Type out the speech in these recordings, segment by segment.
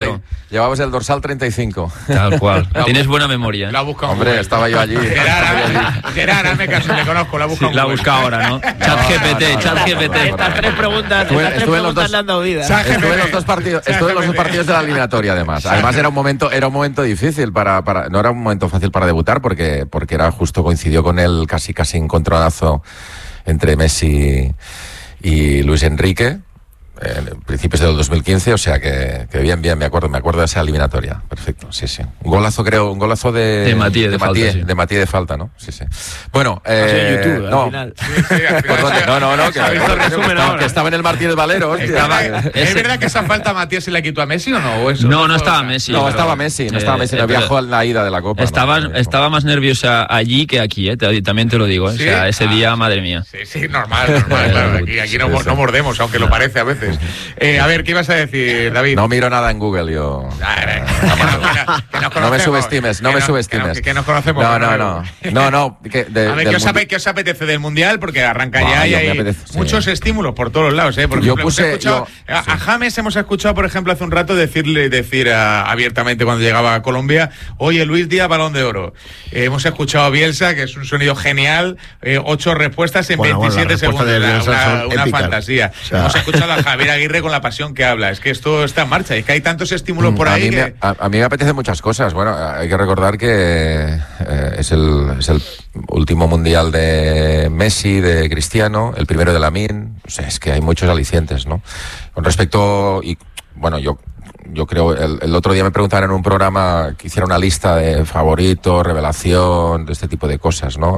claro. Llevamos el dorsal 35. Tal cual. Tienes buena memoria. La ha buscado. Hombre, estaba yo allí. Gerard, hazme caso, le conozco, la ha buscado. Sí, la ha buscado ahora, ¿no? ChatGPT. Estas tres preguntas le han dado vida. Estuve en los dos partidos de la eliminatoria, además. Además era un momento difícil no era un momento fácil para debutar porque era justo, coincidió con el casi encontronazo entre Messi y Luis Enrique. En principios del 2015, o sea que bien, me acuerdo de esa eliminatoria. Perfecto, sí. Un golazo de Matías de falta, ¿no? Sí. Bueno, YouTube, no. Al final. Que estaba en el Martínez Valero. ¿Es verdad que esa falta Matías se la quitó a Messi o no? ¿O eso? No estaba Messi. No estaba Messi, no viajó a la ida de la Copa. Estaba más nerviosa allí que aquí, también te lo digo. ¿Sí? O sea, ese día, madre mía. Sí, normal, claro. Aquí no mordemos, aunque lo parece a veces. A ver, ¿qué ibas a decir, David? No miro nada en Google, yo. No me subestimes. Que nos conocemos. No. A ver, ¿qué os apetece del Mundial? Porque arranca ya y hay muchos estímulos por todos los lados, ¿eh? Por ejemplo, a James hemos escuchado, por ejemplo, hace un rato decir abiertamente cuando llegaba a Colombia: oye, Luis Díaz, Balón de Oro. Hemos escuchado a Bielsa, que es un sonido genial, 8 respuestas en 27 segundos. Una fantasía. O sea, hemos escuchado a Javier Aguirre con la pasión que habla. Es que esto está en marcha. Es que hay tantos estímulos por ahí. A mí me apetecen muchas cosas. Bueno, hay que recordar que es el último mundial de Messi, de Cristiano, el primero de Lamine. O sea, es que hay muchos alicientes, ¿no? Con respecto, y bueno, yo creo, el otro día me preguntaban en un programa que hiciera una lista de favoritos, revelación, de este tipo de cosas, ¿no?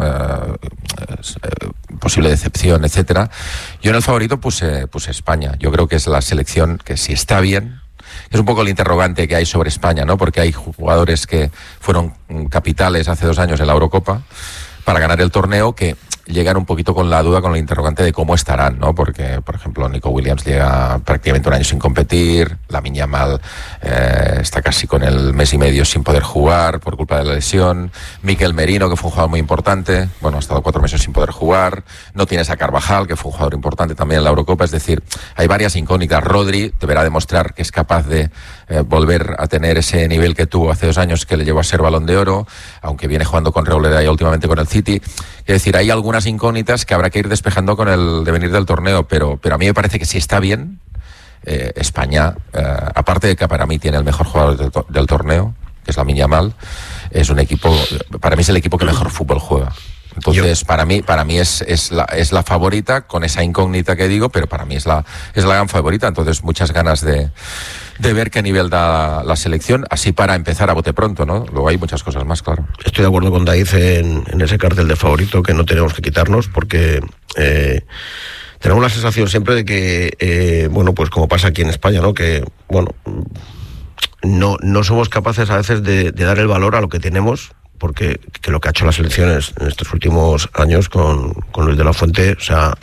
Posible decepción, etcétera. Yo en el favorito puse España. Yo creo que es la selección que, si está bien, es un poco el interrogante que hay sobre España, ¿no? Porque hay jugadores que fueron capitales hace 2 años en la Eurocopa para ganar el torneo, que llegan un poquito con la duda, con el interrogante de cómo estarán, ¿no? Porque, por ejemplo, Nico Williams llega prácticamente 1 año sin competir, Lamine Yamal está casi con el mes y medio sin poder jugar por culpa de la lesión, Mikel Merino, que fue un jugador muy importante, bueno, ha estado 4 meses sin poder jugar, no tienes a Carvajal, que fue un jugador importante también en la Eurocopa, es decir, hay varias incógnitas. Rodri deberá demostrar que es capaz de volver a tener ese nivel que tuvo hace 2 años, que le llevó a ser Balón de Oro, aunque viene jugando con regularidad últimamente con el City. Es decir, hay algunas incógnitas que habrá que ir despejando con el devenir del torneo, pero a mí me parece que si está bien, España, aparte de que para mí tiene el mejor jugador del torneo, que es Lamine Yamal, es un equipo, para mí es el equipo que mejor fútbol juega. Entonces, para mí es la favorita, con esa incógnita que digo, pero para mí es la gran favorita. Entonces, muchas ganas de ver qué nivel da la selección, así para empezar a bote pronto, ¿no? Luego hay muchas cosas más, claro. Estoy de acuerdo con David en ese cartel de favorito que no tenemos que quitarnos, porque tenemos la sensación siempre de que, bueno, pues como pasa aquí en España, ¿no? Que, bueno, no somos capaces a veces de dar el valor a lo que tenemos, porque que lo que ha hecho las selecciones en estos últimos años con Luis de la Fuente, o sea,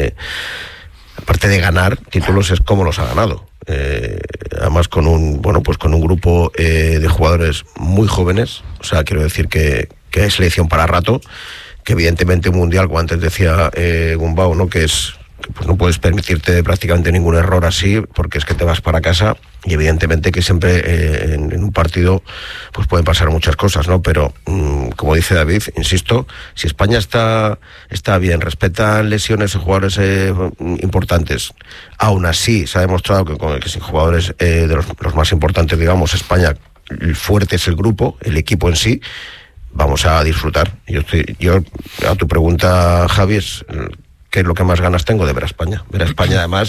aparte de ganar títulos, es como los ha ganado. Además con un grupo de jugadores muy jóvenes, o sea, quiero decir que hay selección para rato, que evidentemente un mundial, como antes decía Gumbau, ¿no? que pues no puedes permitirte prácticamente ningún error así, porque es que te vas para casa, y evidentemente que siempre en un partido pues pueden pasar muchas cosas, ¿no? Pero como dice David, insisto, si España está bien, respetan lesiones y jugadores importantes, aún así se ha demostrado que sin jugadores de los más importantes, digamos, España, el fuerte es el grupo, el equipo en sí. Vamos a disfrutar. Yo a tu pregunta, Javi, es ¿qué es lo que más ganas tengo de ver a España? Ver a España, además,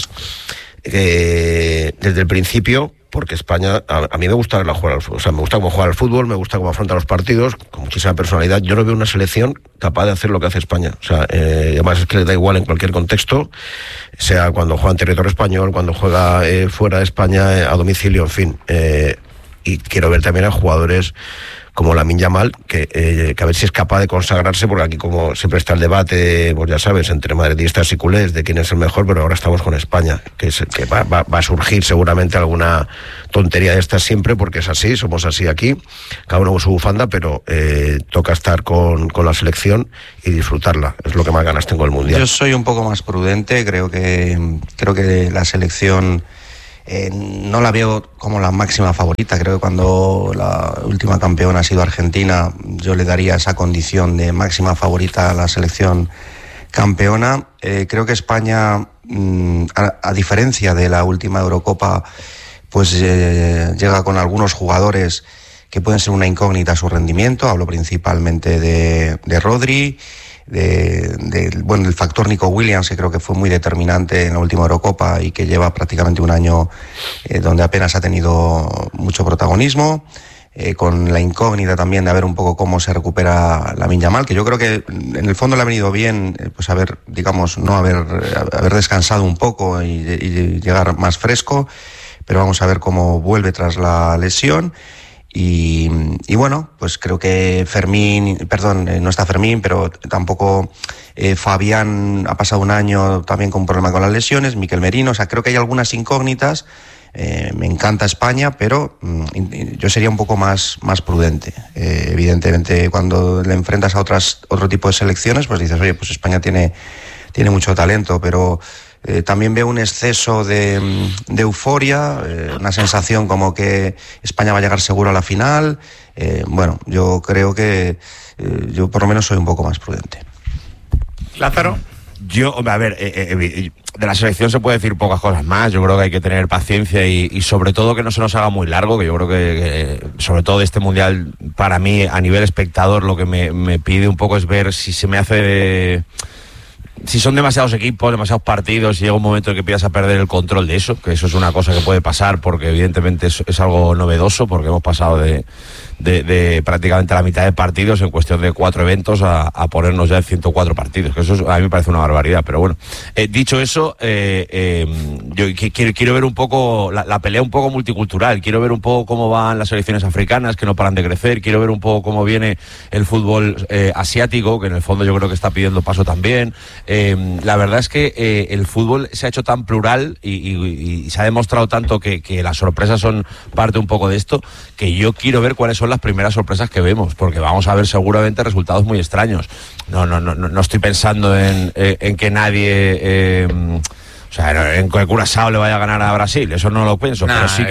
desde el principio, porque España, a mí me gusta verla jugar al fútbol. O sea, me gusta cómo juega al fútbol, me gusta cómo afronta los partidos, con muchísima personalidad. Yo no veo una selección capaz de hacer lo que hace España. O sea, además es que le da igual en cualquier contexto, sea cuando juega en territorio español, cuando juega fuera de España, a domicilio, en fin. Y quiero ver también a jugadores como Lamine Yamal, que a ver si es capaz de consagrarse, porque aquí como siempre está el debate, pues ya sabes, entre madridistas y culés de quién es el mejor, pero ahora estamos con España, que va a surgir seguramente alguna tontería de estas siempre, porque es así, somos así aquí, cada uno con su bufanda, pero toca estar con la selección y disfrutarla, es lo que más ganas tengo del Mundial. Yo soy un poco más prudente, creo que la selección No la veo como la máxima favorita. Creo que cuando la última campeona ha sido Argentina, yo le daría esa condición de máxima favorita a la selección campeona. Creo que España, a diferencia de la última Eurocopa, pues llega con algunos jugadores que pueden ser una incógnita a su rendimiento. Hablo principalmente de Rodri, del factor Nico Williams, que creo que fue muy determinante en la última Eurocopa y que lleva prácticamente un año donde apenas ha tenido mucho protagonismo, con la incógnita también de ver un poco cómo se recupera Lamine Yamal, que yo creo que en el fondo le ha venido bien pues haber descansado un poco y llegar más fresco, pero vamos a ver cómo vuelve tras la lesión. Y bueno, pues creo que no está Fermín, pero tampoco Fabián ha pasado un año también con un problema con las lesiones, Mikel Merino, o sea, creo que hay algunas incógnitas. Me encanta España, pero yo sería un poco más prudente. Evidentemente, cuando le enfrentas a otro tipo de selecciones, pues dices, oye, pues España tiene mucho talento, pero también veo un exceso de euforia, una sensación como que España va a llegar seguro a la final. Bueno, yo creo que yo por lo menos soy un poco más prudente. Lázaro. Yo, a ver, de la selección se puede decir pocas cosas más. Yo creo que hay que tener paciencia y sobre todo que no se nos haga muy largo, que yo creo que sobre todo este Mundial, para mí, a nivel espectador, lo que me pide un poco es ver si se me hace... Si son demasiados equipos, demasiados partidos, y llega un momento en que empiezas a perder el control de eso, que eso es una cosa que puede pasar, porque evidentemente es algo novedoso, porque hemos pasado de prácticamente la mitad de partidos en cuestión de 4 eventos a ponernos ya en 104 partidos, que eso a mí me parece una barbaridad. Pero bueno, dicho eso, yo quiero ver un poco la pelea un poco multicultural, quiero ver un poco cómo van las selecciones africanas, que no paran de crecer, quiero ver un poco cómo viene el fútbol asiático, que en el fondo yo creo que está pidiendo paso también. La verdad es que el fútbol se ha hecho tan plural y se ha demostrado tanto que las sorpresas son parte un poco de esto, que yo quiero ver cuáles son las primeras sorpresas que vemos, porque vamos a ver seguramente resultados muy extraños. No estoy pensando en que nadie... o sea, en que Curazao le vaya a ganar a Brasil, eso no lo pienso,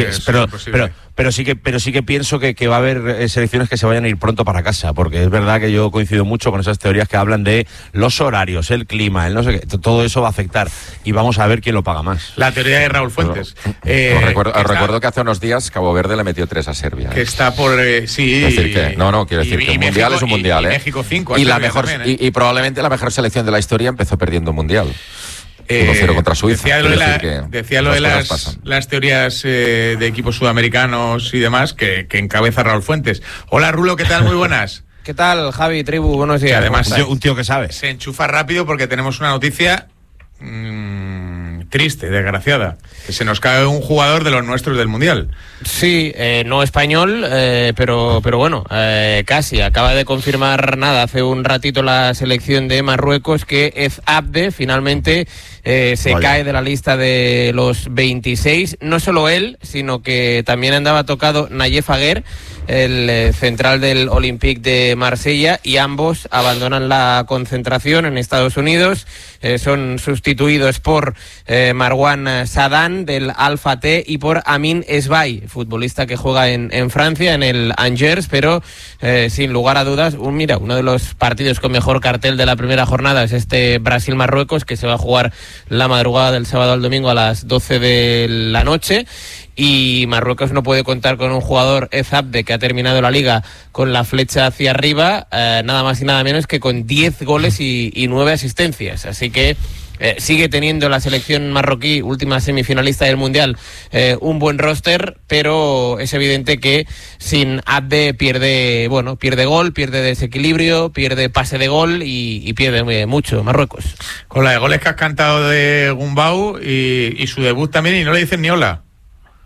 pero sí que pienso que va a haber selecciones que se vayan a ir pronto para casa, porque es verdad que yo coincido mucho con esas teorías que hablan de los horarios, el clima, el no sé qué, todo eso va a afectar y vamos a ver quién lo paga más. La teoría de Raúl Fuentes. Recuerdo que hace unos días Cabo Verde le metió 3 a Serbia. Que está por... sí. Es decir que, quiero decir que un mundial es un mundial, y México 5. Y probablemente la mejor selección de la historia empezó perdiendo un mundial. 1-0 contra Suiza. Decía lo de las teorías de equipos sudamericanos y demás que encabeza Raúl Fuentes. Hola Rulo, ¿qué tal? Muy buenas. ¿Qué tal, Javi, Tribu? Buenos días. Y además, un tío que sabe. Se enchufa rápido porque tenemos una noticia triste, desgraciada. Que se nos cae un jugador de los nuestros del Mundial. Sí, no español, pero bueno, casi. Acaba de confirmar hace un ratito la selección de Marruecos que Ez Abde finalmente se cae de la lista de los 26. No solo él, sino que también andaba tocado Nayef Aguer, el central del Olympique de Marsella, y ambos abandonan la concentración en Estados Unidos. Son sustituidos por Marwan Sadan del Al Fateh y por Amin Esbay, futbolista que juega en Francia, en el Angers, pero sin lugar a dudas, uno de los partidos con mejor cartel de la primera jornada es este Brasil-Marruecos, que se va a jugar la madrugada del sábado al domingo a las 12 de la noche. Y Marruecos no puede contar con un jugador, Ez Abde, que ha terminado la liga con la flecha hacia arriba, nada más y nada menos que con 10 goles y 9 asistencias. Así que sigue teniendo la selección marroquí, última semifinalista del Mundial, un buen roster, pero es evidente que sin Abde pierde gol, pierde desequilibrio, pierde pase de gol y pierde mucho Marruecos. Con la de goles que has cantado de Gumbau y su debut también, y no le dicen ni hola.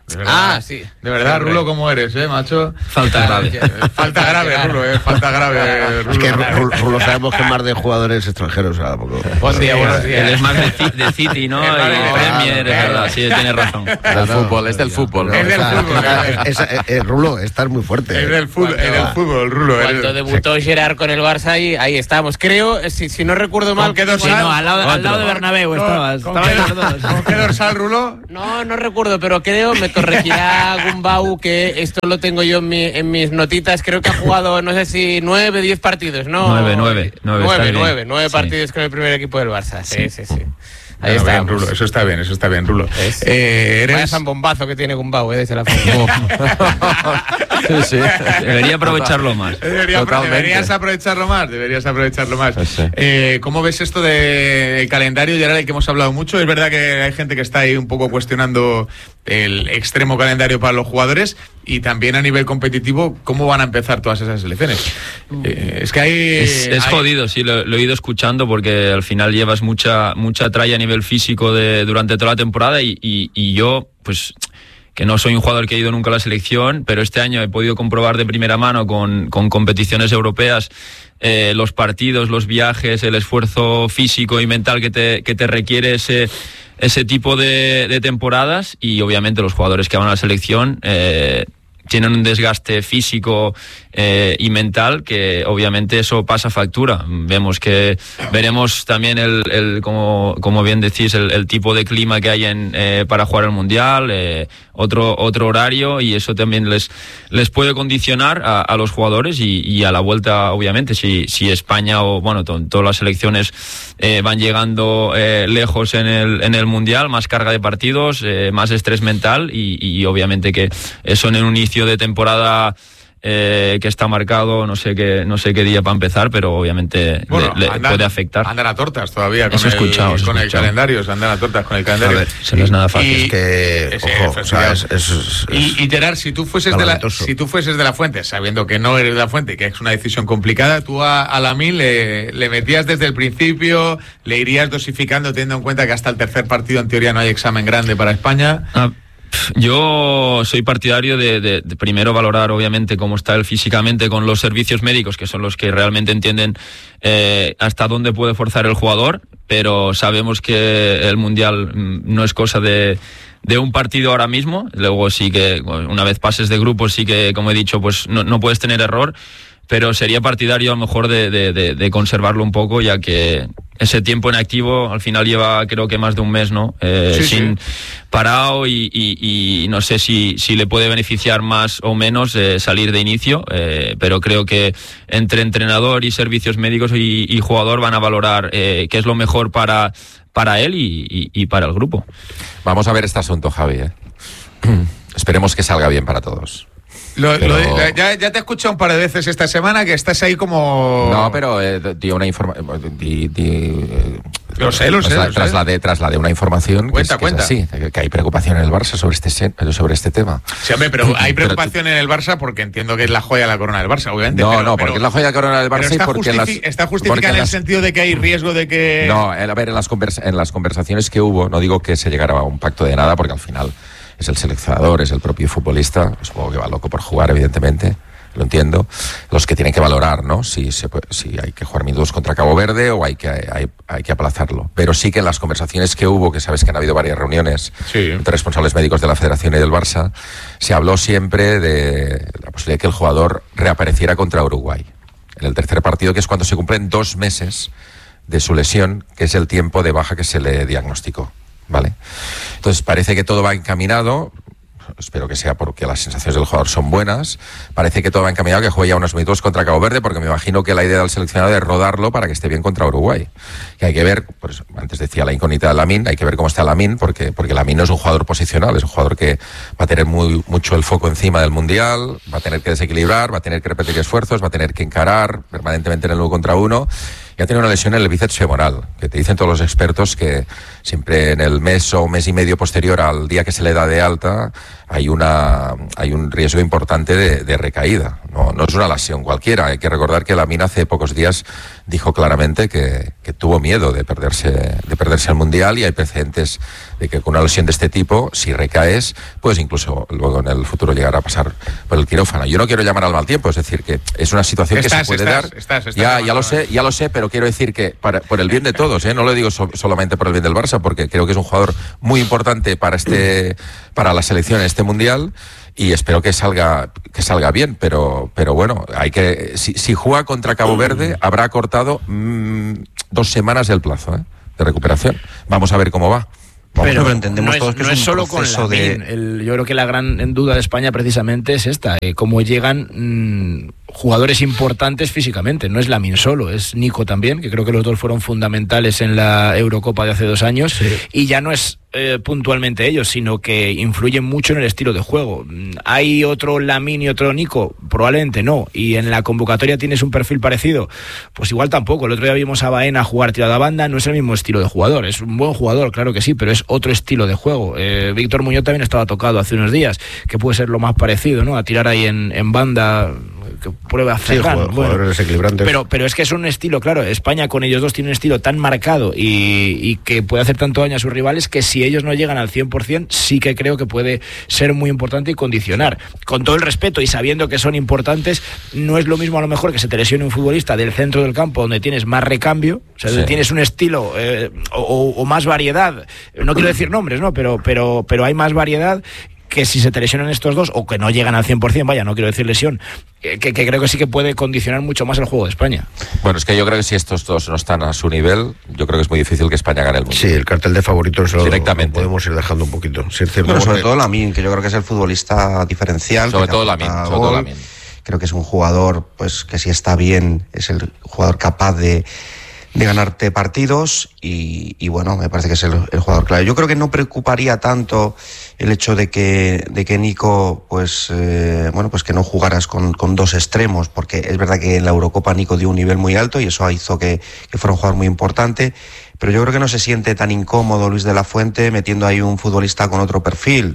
De verdad, sí. De verdad, Rulo, ¿cómo eres, macho? Falta grave. Falta grave, Rulo, falta grave, Rulo. Es que Rulo sabemos que es más de jugadores extranjeros. Buen día, buenos días. Él es más de City, ¿no? Y de Premier, es verdad, sí, tienes razón. Del fútbol, es del fútbol. Es del fútbol. Rulo, estás muy fuerte. Es del fútbol, Rulo. Cuando debutó Gerard con el Barça, ahí estábamos. Creo, si no recuerdo mal... ¿Con qué dorsal? No, al lado de Bernabéu estabas. ¿Con qué dorsal, Rulo? No recuerdo, pero creo, me corregirá Gumbau, que esto lo tengo yo en mis notitas. Creo que ha jugado, no sé si 9, 10 partidos, ¿no? 9 partidos con el primer equipo del Barça. Sí. Ahí está, está, Rulo. Eso está bien, Rulo. Vaya zambombazo que tiene Gumbau, desde la foto. Sí. Debería aprovecharlo más. Deberías aprovecharlo más. Sí. ¿Cómo ves esto del calendario, Gerard, del que hemos hablado mucho? Es verdad que hay gente que está ahí un poco cuestionando el extremo calendario para los jugadores, y también a nivel competitivo, ¿cómo van a empezar todas esas selecciones? Es que hay... jodido, sí, lo he ido escuchando, porque al final llevas mucha tralla a nivel físico durante toda la temporada, y yo, pues... que no soy un jugador que ha ido nunca a la selección, pero este año he podido comprobar de primera mano con competiciones europeas los partidos, los viajes, el esfuerzo físico y mental que te requiere ese tipo de temporadas, y obviamente los jugadores que van a la selección tienen un desgaste físico y mental, que obviamente eso pasa factura. Veremos también como bien decís, el tipo de clima que hay para jugar el Mundial, otro horario, y eso también les puede condicionar a los jugadores, y a la vuelta, obviamente, si España o todas las selecciones van llegando lejos en el Mundial, más carga de partidos, más estrés mental, y obviamente que eso en un inicio de temporada que está marcado, no sé qué día para empezar, pero obviamente le puede afectar. Andan a tortas todavía con el calendario. Andan a tortas con el calendario. A ver, eso no es nada fácil. Y Gerard, si tú fueses de la Fuente, sabiendo que no eres de la Fuente, que es una decisión complicada, tú a Lamine le metías desde el principio, le irías dosificando, teniendo en cuenta que hasta el tercer partido en teoría no hay examen grande para España. Yo soy partidario de primero valorar, obviamente, cómo está él físicamente con los servicios médicos, que son los que realmente entienden hasta dónde puede forzar el jugador, pero sabemos que el Mundial no es cosa de un partido ahora mismo. Luego sí que una vez pases de grupos, sí que, como he dicho, pues no puedes tener error, pero sería partidario a lo mejor de conservarlo un poco, ya que ese tiempo en activo al final lleva, creo que más de un mes, ¿no? Parado, y no sé si le puede beneficiar más o menos salir de inicio, pero creo que entre entrenador y servicios médicos y jugador van a valorar qué es lo mejor para él y para el grupo. Vamos a ver este asunto, Javi. Esperemos que salga bien para todos. Ya te he escuchado un par de veces esta semana que estás ahí como... No, pero dio una información... Lo sé. Trasladé una información. Cuenta. Sí, que hay preocupación en el Barça sobre este tema. Sí, hombre, pero hay preocupación en el Barça porque entiendo que es la joya de la corona del Barça, obviamente. Porque es la joya de la corona del Barça, y porque está justificada en el sentido de que hay riesgo de que... No, a ver, en las conversaciones que hubo, no digo que se llegara a un pacto de nada, porque al final es el seleccionador, es el propio futbolista, supongo que va loco por jugar, evidentemente, lo entiendo, los que tienen que valorar, ¿no? Si hay que jugar minutos contra Cabo Verde o hay que aplazarlo. Pero sí que en las conversaciones que hubo, que sabes que han habido varias reuniones entre responsables médicos de la Federación y del Barça, se habló siempre de la posibilidad de que el jugador reapareciera contra Uruguay en el tercer partido, que es cuando se cumplen 2 meses de su lesión, que es el tiempo de baja que se le diagnosticó. ¿Vale? Entonces parece que todo va encaminado, espero que sea porque las sensaciones del jugador son buenas, parece que todo va encaminado que juegue ya unos minutos contra Cabo Verde, porque me imagino que la idea del seleccionador es rodarlo para que esté bien contra Uruguay. Que hay que ver, pues antes decía la incógnita de Lamine, hay que ver cómo está Lamine, porque Lamine no es un jugador posicional, es un jugador que va a tener mucho el foco encima del Mundial, va a tener que desequilibrar, va a tener que repetir esfuerzos, va a tener que encarar permanentemente en el 1 contra 1. Ya tiene una lesión en el bíceps femoral, que te dicen todos los expertos que siempre en el mes o mes y medio posterior al día que se le da de alta hay un riesgo importante de recaída, ¿no? no es una lesión cualquiera. Hay que recordar que Lamine hace pocos días dijo claramente que tuvo miedo de perderse el Mundial, y hay precedentes de que con una lesión de este tipo, si recaes, pues incluso luego en el futuro llegar a pasar por el quirófano. Yo no quiero llamar al mal tiempo, es decir, que es una situación que se puede dar. Ya lo sé, pero quiero decir que por el bien de todos, no lo digo solamente por el bien del Barça, porque creo que es un jugador muy importante para la selección en este Mundial, y espero que salga bien, pero bueno, si juega contra Cabo Verde habrá cortado 2 semanas el plazo de recuperación. Vamos a ver cómo va. Pero entendemos todos que no es solo con Lamine. Yo creo que la gran duda de España precisamente es esta, cómo llegan jugadores importantes físicamente. No es Lamine solo, es Nico también, que creo que los dos fueron fundamentales en la Eurocopa de hace 2 años, sí. Y ya no es puntualmente ellos, sino que influyen mucho en el estilo de juego. ¿Hay otro Lamine y otro Nico? Probablemente no. ¿Y en la convocatoria tienes un perfil parecido? Pues igual tampoco. El otro día vimos a Baena jugar tirado a banda, no es el mismo estilo de jugador. Es un buen jugador, claro que sí, pero es otro estilo de juego. Víctor Muñoz también estaba tocado hace unos días, que puede ser lo más parecido, ¿no? A tirar ahí en banda, que prueba a Ferran. Sí, jugadores desequilibrantes. Pero es que es un estilo, claro, España con ellos dos tiene un estilo tan marcado y que puede hacer tanto daño a sus rivales, que si ellos no llegan al 100%, sí que creo que puede ser muy importante y condicionar. Con todo el respeto y sabiendo que son importantes, no es lo mismo a lo mejor que se te lesione un futbolista del centro del campo, donde tienes más recambio, o sea, sí, tienes un estilo o más variedad. No quiero decir nombres, ¿no? Pero hay más variedad, que si se te lesionan estos dos, o que no llegan al 100%, vaya, no quiero decir lesión, que creo que sí que puede condicionar mucho más el juego de España. Bueno, es que yo creo que si estos dos no están a su nivel, yo creo que es muy difícil que España gane el Mundial. Sí, el cartel de favoritos directamente lo podemos ir dejando un poquito. Sí, es cierto. Pero sobre todo Lamine, que yo creo que es el futbolista diferencial. Sobre todo Lamine. Creo que es un jugador, pues, que si está bien, es el jugador capaz de ganarte partidos, y bueno, me parece que es el jugador clave. Yo creo que no preocuparía tanto el hecho de que Nico, pues que no jugaras con 2 extremos, porque es verdad que en la Eurocopa Nico dio un nivel muy alto y eso hizo que fuera un jugador muy importante, pero yo creo que no se siente tan incómodo Luis de la Fuente metiendo ahí un futbolista con otro perfil,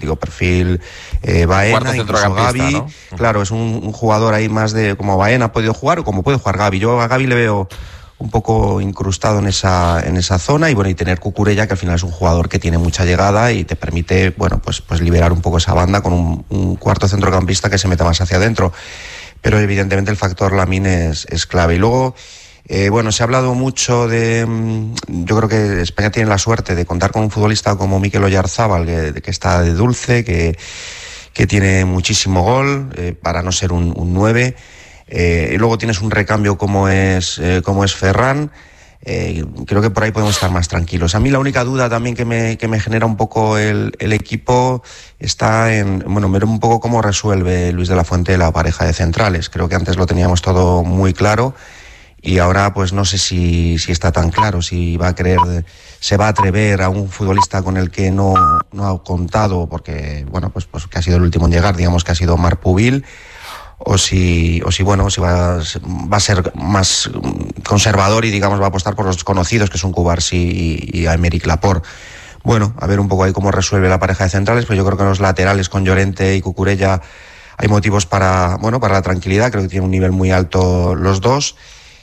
Baena, incluso Gavi, ¿no? Claro, es un jugador ahí más de como Baena ha podido jugar o como puede jugar Gavi. Yo a Gavi le veo un poco incrustado en esa zona, y tener Cucurella, que al final es un jugador que tiene mucha llegada y te permite, pues liberar un poco esa banda con un cuarto centrocampista que se meta más hacia adentro. Pero evidentemente el factor Lamine es clave. Y luego, se ha hablado mucho yo creo que España tiene la suerte de contar con un futbolista como Mikel Oyarzábal, que está de dulce, que tiene muchísimo gol, para no ser un 9. Y luego tienes un recambio como es Ferran. Creo que por ahí podemos estar más tranquilos. A mí la única duda también que me genera un poco el equipo está en ver un poco cómo resuelve Luis de la Fuente la pareja de centrales. Creo que antes lo teníamos todo muy claro, y ahora pues no sé si está tan claro, si se va a atrever a un futbolista con el que no ha contado, porque pues que ha sido el último en llegar, digamos que ha sido Marc Pubil, o si va a ser más conservador y va a apostar por los conocidos, que son Cubarsí y Aymeric Laporte. A ver un poco ahí cómo resuelve la pareja de centrales, pero yo creo que en los laterales con Llorente y Cucurella hay motivos para la tranquilidad. Creo que tiene un nivel muy alto los dos,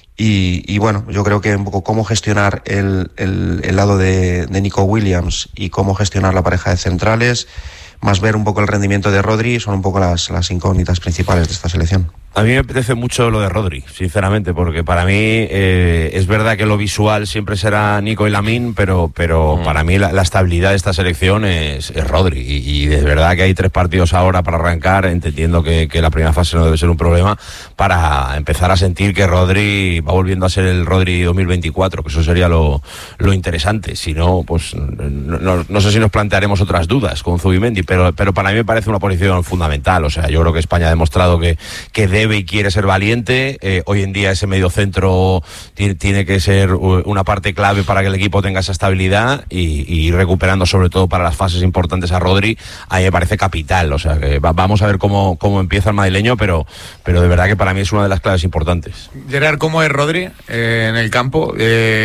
y yo creo que un poco cómo gestionar el lado de Nico Williams y cómo gestionar la pareja de centrales, más ver un poco el rendimiento de Rodri, son un poco las incógnitas principales de esta selección. A mí me apetece mucho lo de Rodri, sinceramente, porque para mí es verdad que lo visual siempre será Nico y Lamine, pero para mí la estabilidad de esta selección es Rodri, y de verdad que hay 3 partidos ahora para arrancar, entendiendo que la primera fase no debe ser un problema, para empezar a sentir que Rodri va volviendo a ser el Rodri 2024, que eso sería lo interesante. Si no, pues no sé si nos plantearemos otras dudas con Zubimendi, pero para mí me parece una posición fundamental. O sea, yo creo que España ha demostrado que debe y quiere ser valiente. Hoy en día ese medio centro tiene que ser una parte clave para que el equipo tenga esa estabilidad, y ir recuperando sobre todo para las fases importantes a Rodri, a mí me parece capital. O sea, que vamos a ver cómo empieza el madrileño, pero de verdad que para mí es una de las claves importantes. Gerard, ¿cómo es Rodri en el campo?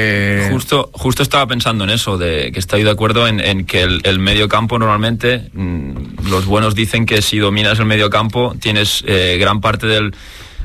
Justo estaba pensando en eso, de que estoy de acuerdo en que el medio campo normalmente, los buenos dicen que si dominas el medio campo tienes gran parte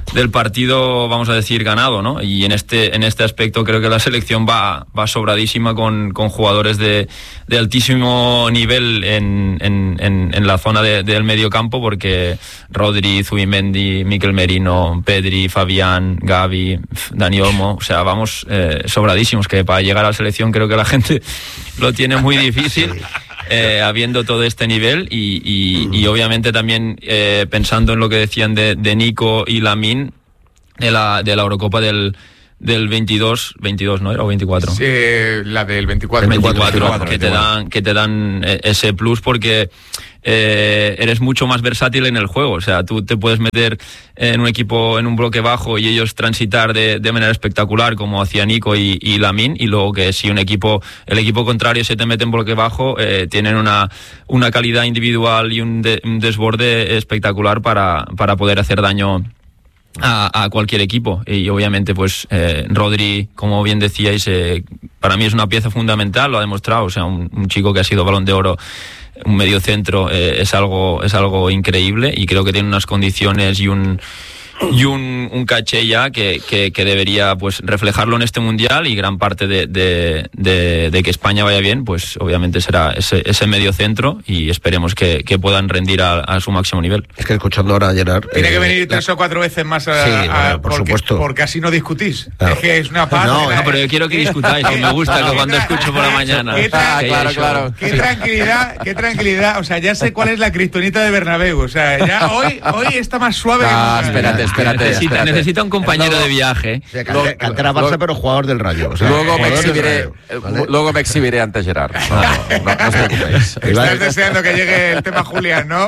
del partido, vamos a decir, ganado, ¿no? Y en este aspecto creo que la selección va sobradísima con jugadores de altísimo nivel en la zona del medio campo, porque Rodri, Zubimendi, Mikel Merino, Pedri, Fabián, Gavi, Dani Olmo, o sea, vamos sobradísimos, que para llegar a la selección creo que la gente lo tiene muy difícil. Habiendo todo este nivel y obviamente también pensando en lo que decían de Nico y Lamine de la Eurocopa del 22, ¿no era? ¿O 24? Sí, la del 24. 24 que te dan ese plus, porque eres mucho más versátil en el juego. O sea, tú te puedes meter en un equipo en un bloque bajo y ellos transitar de manera espectacular, como hacía Nico y Lamine, y luego que si el equipo contrario se te mete en bloque bajo, tienen una calidad individual y un desborde espectacular para poder hacer daño a cualquier equipo. Y obviamente pues Rodri, como bien decíais, para mí es una pieza fundamental, lo ha demostrado. O sea, un chico que ha sido Balón de Oro, un medio centro, es algo increíble, y creo que tiene unas condiciones y un caché ya que debería pues reflejarlo en este mundial, y gran parte de que España vaya bien pues obviamente será ese medio centro, y esperemos que puedan rendir a su máximo nivel. Es que escuchando ahora a Gerard, tiene que venir 3 o 4 veces más por supuesto, porque así no discutís. Claro. Es que es una paz. No, pero yo quiero que discutáis, que me gusta que cuando escucho por la mañana. Claro. Qué tranquilidad. O sea, ya sé cuál es la kriptonita de Bernabéu. O sea, ya hoy está más suave. Espérate. Necesita un compañero de viaje. Cantera Barça, pero jugador del Rayo. O sea, luego me exhibiré ante Gerard. No os preocupéis. Estás deseando que llegue el tema Julián, ¿no?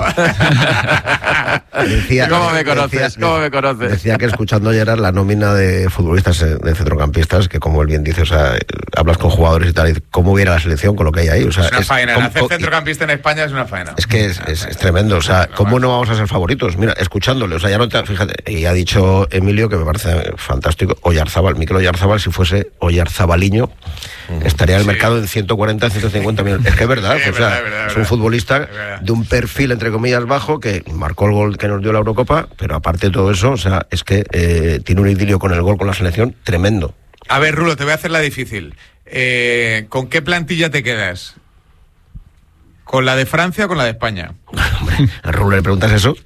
¿Cómo me conoces? Decía que escuchando a Gerard la nómina de futbolistas, de centrocampistas, que como él bien dice, o sea, hablas con jugadores y tal, y cómo viene la selección con lo que hay ahí. O sea, es una faena. Hacer centrocampista en España es una faena. Es que es tremendo. O sea, ¿cómo no vamos a ser favoritos? Mira, escuchándole, o sea, ya no te... Fíjate, y ha dicho Emilio, que me parece fantástico, Oyarzábal, Mikel Oyarzábal, si fuese Oyarzabaliño, estaría en el mercado en 140, 150 millones. Es que es verdad, es un futbolista de un perfil, entre comillas, bajo, que marcó el gol que nos dio la Eurocopa, pero aparte de todo eso, o sea, es que tiene un idilio con el gol, con la selección, tremendo. A ver, Rulo, te voy a hacer la difícil. ¿Con qué plantilla te quedas? ¿Con la de Francia o con la de España? ¿A Rulo le preguntas eso?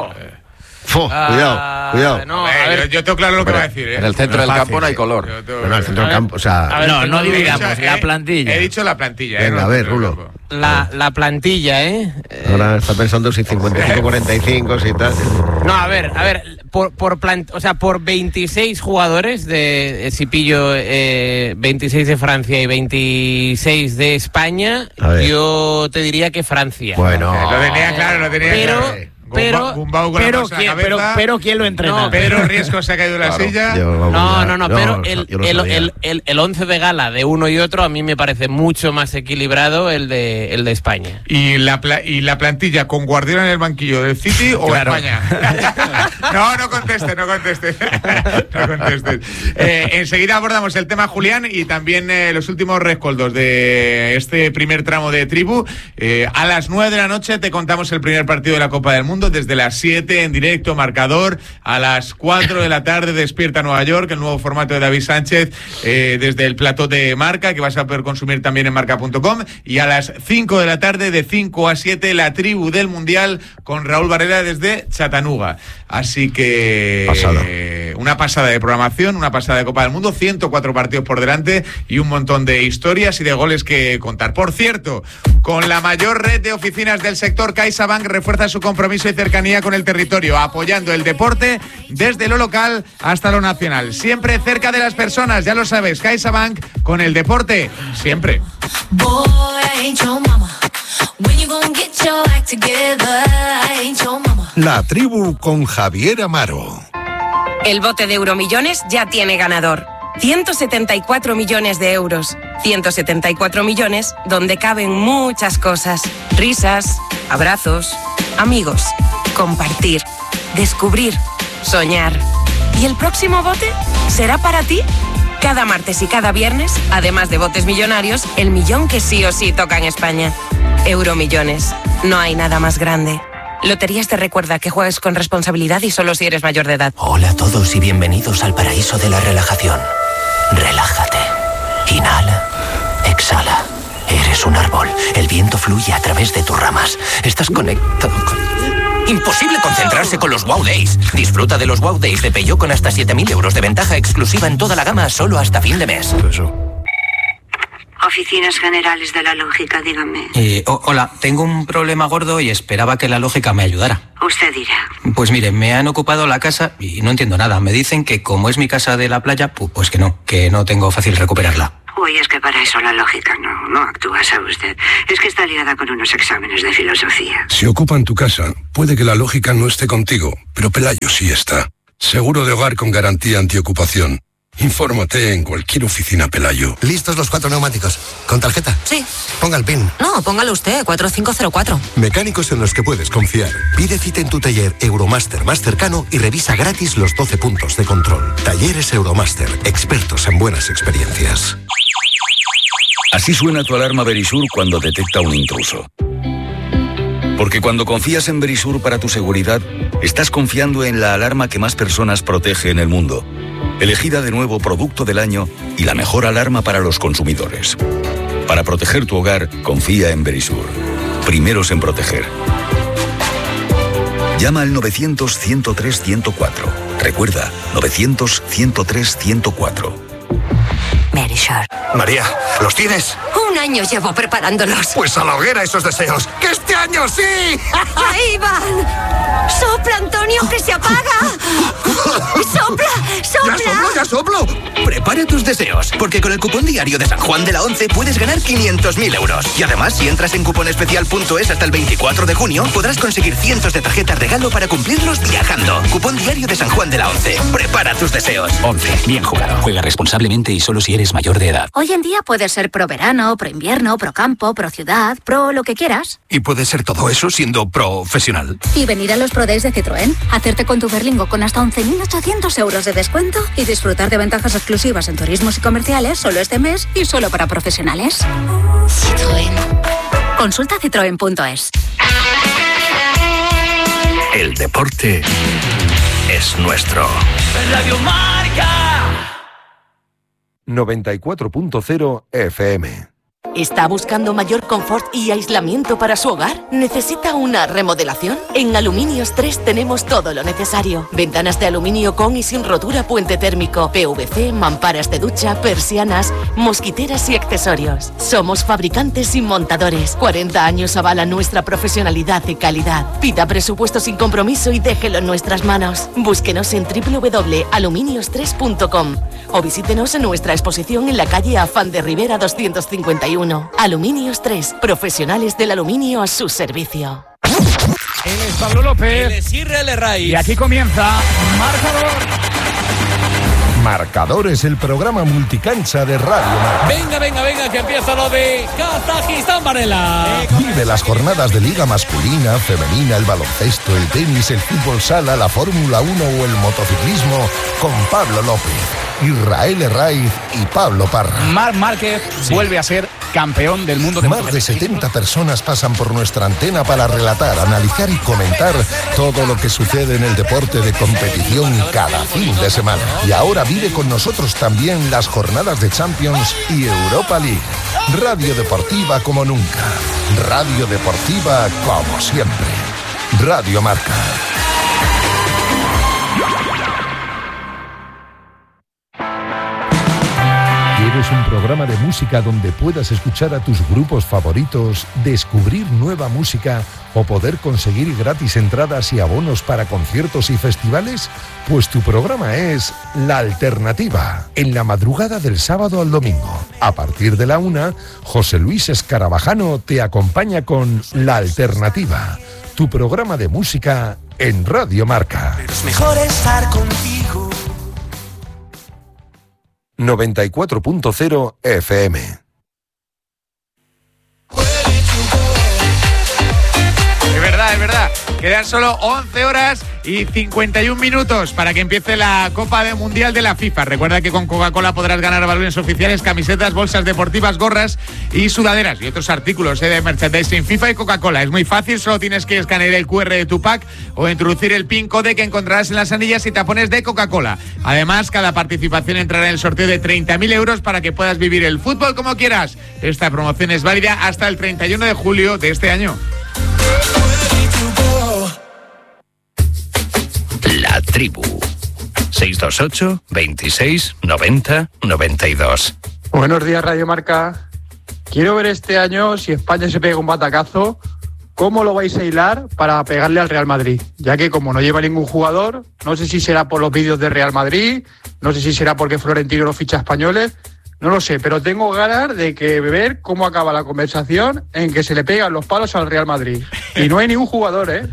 Cuidado. No, a ver, yo tengo claro lo que va a decir. En el centro del campo no hay color. En el centro del campo, o sea... No dividamos, la plantilla. He dicho la plantilla. Venga, a ver, Rulo. La plantilla, Ahora está pensando si 55-45, si tal... No, a ver, por 26 jugadores, si pillo 26 de Francia y 26 de España, yo te diría que Francia. Bueno... Lo tenía claro. Pero ¿quién lo entrena? Pedro Riesco se ha caído de la silla. Pero el 11 de gala de uno y otro a mí me parece mucho más equilibrado el de España. ¿Y la plantilla con Guardiola en el banquillo del City o España? No contestes. Enseguida abordamos el tema Julián y también los últimos rescoldos de este primer tramo de Tribu. A las 9 de la noche te contamos el primer partido de la Copa del Mundo, desde las 7 en directo, marcador. A las 4 de la tarde Despierta Nueva York, el nuevo formato de David Sánchez, desde el plató de Marca, que vas a poder consumir también en marca.com. Y a las 5 de la tarde, de 5 a 7, la Tribu del Mundial con Raúl Barrera desde Chattanooga. Así que una pasada de programación, una pasada de Copa del Mundo, 104 partidos por delante y un montón de historias y de goles que contar. Por cierto, con la mayor red de oficinas del sector, CaixaBank refuerza su compromiso y cercanía con el territorio, apoyando el deporte desde lo local hasta lo nacional. Siempre cerca de las personas, ya lo sabes, CaixaBank con el deporte, siempre. La Tribu con Javier Amaro. El bote de Euromillones ya tiene ganador. 174 millones de euros. 174 millones donde caben muchas cosas. Risas, abrazos, amigos, compartir, descubrir, soñar. ¿Y el próximo bote será para ti? Cada martes y cada viernes, además de botes millonarios, el millón que sí o sí toca en España. Euromillones. No hay nada más grande. Loterías te recuerda que juegues con responsabilidad y solo si eres mayor de edad. Hola a todos y bienvenidos al paraíso de la relajación. Relájate. Inhala. Exhala. Eres un árbol. El viento fluye a través de tus ramas. Estás conectado con... Imposible concentrarse con los Wow Days. Disfruta de los Wow Days de Peugeot con hasta 7.000 euros de ventaja exclusiva en toda la gama solo hasta fin de mes. Oficinas Generales de la Lógica, dígame. Hola, tengo un problema gordo y esperaba que la lógica me ayudara. Usted dirá. Pues mire, me han ocupado la casa y no entiendo nada. Me dicen que como es mi casa de la playa, pues que no tengo fácil recuperarla. Uy, es que para eso la lógica no actúa, ¿sabe usted? Es que está liada con unos exámenes de filosofía. Si ocupan tu casa, puede que la lógica no esté contigo, pero Pelayo sí está. Seguro de hogar con garantía antiocupación. Infórmate en cualquier oficina Pelayo. ¿Listos los 4 neumáticos? ¿Con tarjeta? Sí. Ponga el PIN. No, póngalo usted, 4504. Mecánicos en los que puedes confiar. Pide cita en tu taller Euromaster más cercano y revisa gratis los 12 puntos de control. Talleres Euromaster, expertos en buenas experiencias. Así suena tu alarma Verisur cuando detecta un intruso. Porque cuando confías en Verisur para tu seguridad, estás confiando en la alarma que más personas protege en el mundo. Elegida de nuevo Producto del Año y la mejor alarma para los consumidores. Para proteger tu hogar, confía en Verisur. Primeros en proteger. Llama al 900-103-104. Recuerda, 900-103-104. Verisur. María, ¿los tienes? Un año llevo preparándolos. Pues a la hoguera esos deseos. ¡Que este año sí! ¡Ahí van! ¡Sopla, Antonio, que se apaga! ¡Sopla! ¡Sopla! ¡Ya soplo! Prepara tus deseos, porque con el cupón diario de San Juan de la Once puedes ganar 500.000 euros. Y además, si entras en cuponespecial.es hasta el 24 de junio, podrás conseguir cientos de tarjetas regalo para cumplirlos viajando. Cupón diario de San Juan de la Once. Prepara tus deseos. 11. Bien jugado. Juega responsablemente y solo si eres mayor de edad. Hoy en día puedes ser pro verano, pro invierno, pro campo, pro ciudad, pro lo que quieras. Y puedes ser todo eso siendo profesional. Y venir a los Pro Days de Citroën, hacerte con tu Berlingo con hasta 11.800 euros de descuento y disfrutar de ventajas exclusivas en turismos y comerciales solo este mes y solo para profesionales. Citroën. Consulta citroen.es. El deporte es nuestro. Radio Marca 94.0 FM. ¿Está buscando mayor confort y aislamiento para su hogar? ¿Necesita una remodelación? En Aluminios 3 tenemos todo lo necesario. Ventanas de aluminio con y sin rotura, puente térmico, PVC, mamparas de ducha, persianas, mosquiteras y accesorios. Somos fabricantes y montadores. 40 años avalan nuestra profesionalidad y calidad. Pida presupuesto sin compromiso y déjelo en nuestras manos. Búsquenos en www.aluminios3.com o visítenos en nuestra exposición en la calle Afán de Rivera 251. Aluminios 3, profesionales del aluminio a su servicio. Él es Pablo López. Él es Israel Raiz. Y aquí comienza Marcador. Marcador es el programa multicancha de Radio Marca. Venga, que empieza lo de Kazajistán, Varela. Vive las jornadas de Liga masculina, femenina, el baloncesto, el tenis, el fútbol sala, la Fórmula 1 o el motociclismo con Pablo López, Israel Raiz y Pablo Parra. Marc Márquez vuelve a ser campeón del mundo de Más de 70 personas pasan por nuestra antena para relatar, analizar y comentar todo lo que sucede en el deporte de competición cada fin de semana. Y ahora vive con nosotros también las jornadas de Champions y Europa League. Radio Deportiva como nunca. Radio Deportiva como siempre. Radio Marca. ¿Quieres un programa de música donde puedas escuchar a tus grupos favoritos, descubrir nueva música o poder conseguir gratis entradas y abonos para conciertos y festivales? Pues tu programa es La Alternativa, en la madrugada del sábado al domingo. A partir de la 1, José Luis Escarabajano te acompaña con La Alternativa, tu programa de música en Radio Marca. Es mejor estar contigo. 94.0 FM. verdad. Quedan solo 11 horas y 51 minutos para que empiece la Copa Mundial de la FIFA. Recuerda que con Coca-Cola podrás ganar balones oficiales, camisetas, bolsas deportivas, gorras y sudaderas y otros artículos de merchandising FIFA y Coca-Cola. Es muy fácil, solo tienes que escanear el QR de tu pack o introducir el PIN code que encontrarás en las anillas y tapones de Coca-Cola. Además, cada participación entrará en el sorteo de 30.000 euros para que puedas vivir el fútbol como quieras. Esta promoción es válida hasta el 31 de julio de este año. La Tribu. 628 26 90 92. Buenos días, Radio Marca. Quiero ver este año, si España se pega un batacazo, ¿cómo lo vais a hilar para pegarle al Real Madrid? Ya que como no lleva ningún jugador, no sé si será por los vídeos de Real Madrid, no sé si será porque Florentino no ficha españoles, no lo sé, pero tengo ganas de ver cómo acaba la conversación en que se le pegan los palos al Real Madrid. Y no hay ningún jugador, ¿eh?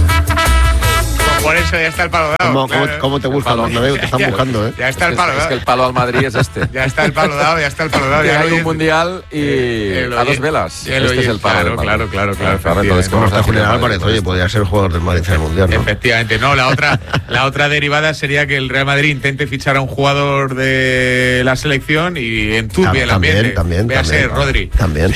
Por eso ya está el palo dado. ¿Cómo te buscan, Bernabéu? Te están buscando, ¿eh? Ya está el palo dado. Es que el palo al Madrid es este. Ya está el palo dado. Ya hay un mundial y a dos velas. Este es el palo. Claro. Entonces, como está Julián Álvarez, oye, podría ser jugador del Madrid en el Mundial, ¿no? Efectivamente. No, la otra derivada sería que el Real Madrid intente fichar a un jugador de la selección y enturbie el ambiente. También. Véase Rodri. También.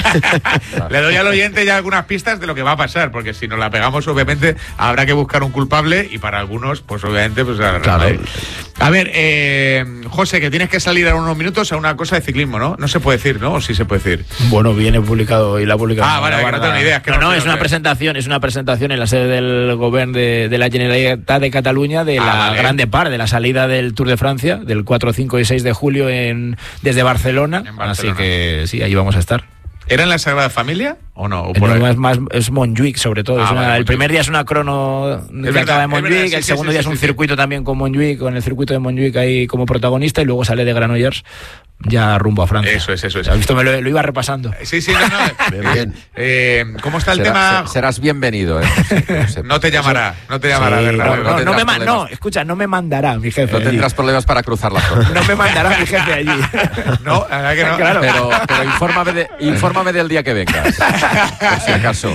Le doy al oyente ya algunas pistas de lo que va a pasar, porque si nos la pegamos, obviamente, habrá que buscar un culpable y para algunos, pues obviamente, pues claro. A ver, José, que tienes que salir a unos minutos a una cosa de ciclismo, ¿no? No se puede decir, ¿no? ¿O sí se puede decir? Bueno, viene publicado y la publicación. Ah, vale, no tengo ni idea. Es que es una presentación en la sede del Govern de la Generalitat de Cataluña de la Gran Depart, de la salida del Tour de Francia, del 4, 5 y 6 de julio desde Barcelona. Así que sí, ahí vamos a estar. ¿Era en la Sagrada Familia o no? Es Montjuic, sobre todo. El primer día es una crono que acaba en Montjuic, el segundo día es un circuito también con Montjuic, con el circuito de Montjuic ahí como protagonista, y luego sale de Granollers ya rumbo a Francia. Eso es. ¿Has visto? Lo iba repasando. Sí, no. Bien. ¿Cómo está el tema? Serás bienvenido, No te llamará, ¿verdad? No me mandará mi jefe. No tendrás problemas para cruzar la frontera. No me mandará mi jefe allí. No, la verdad que no. Claro. Pero infórmame del día que vengas. Por si acaso.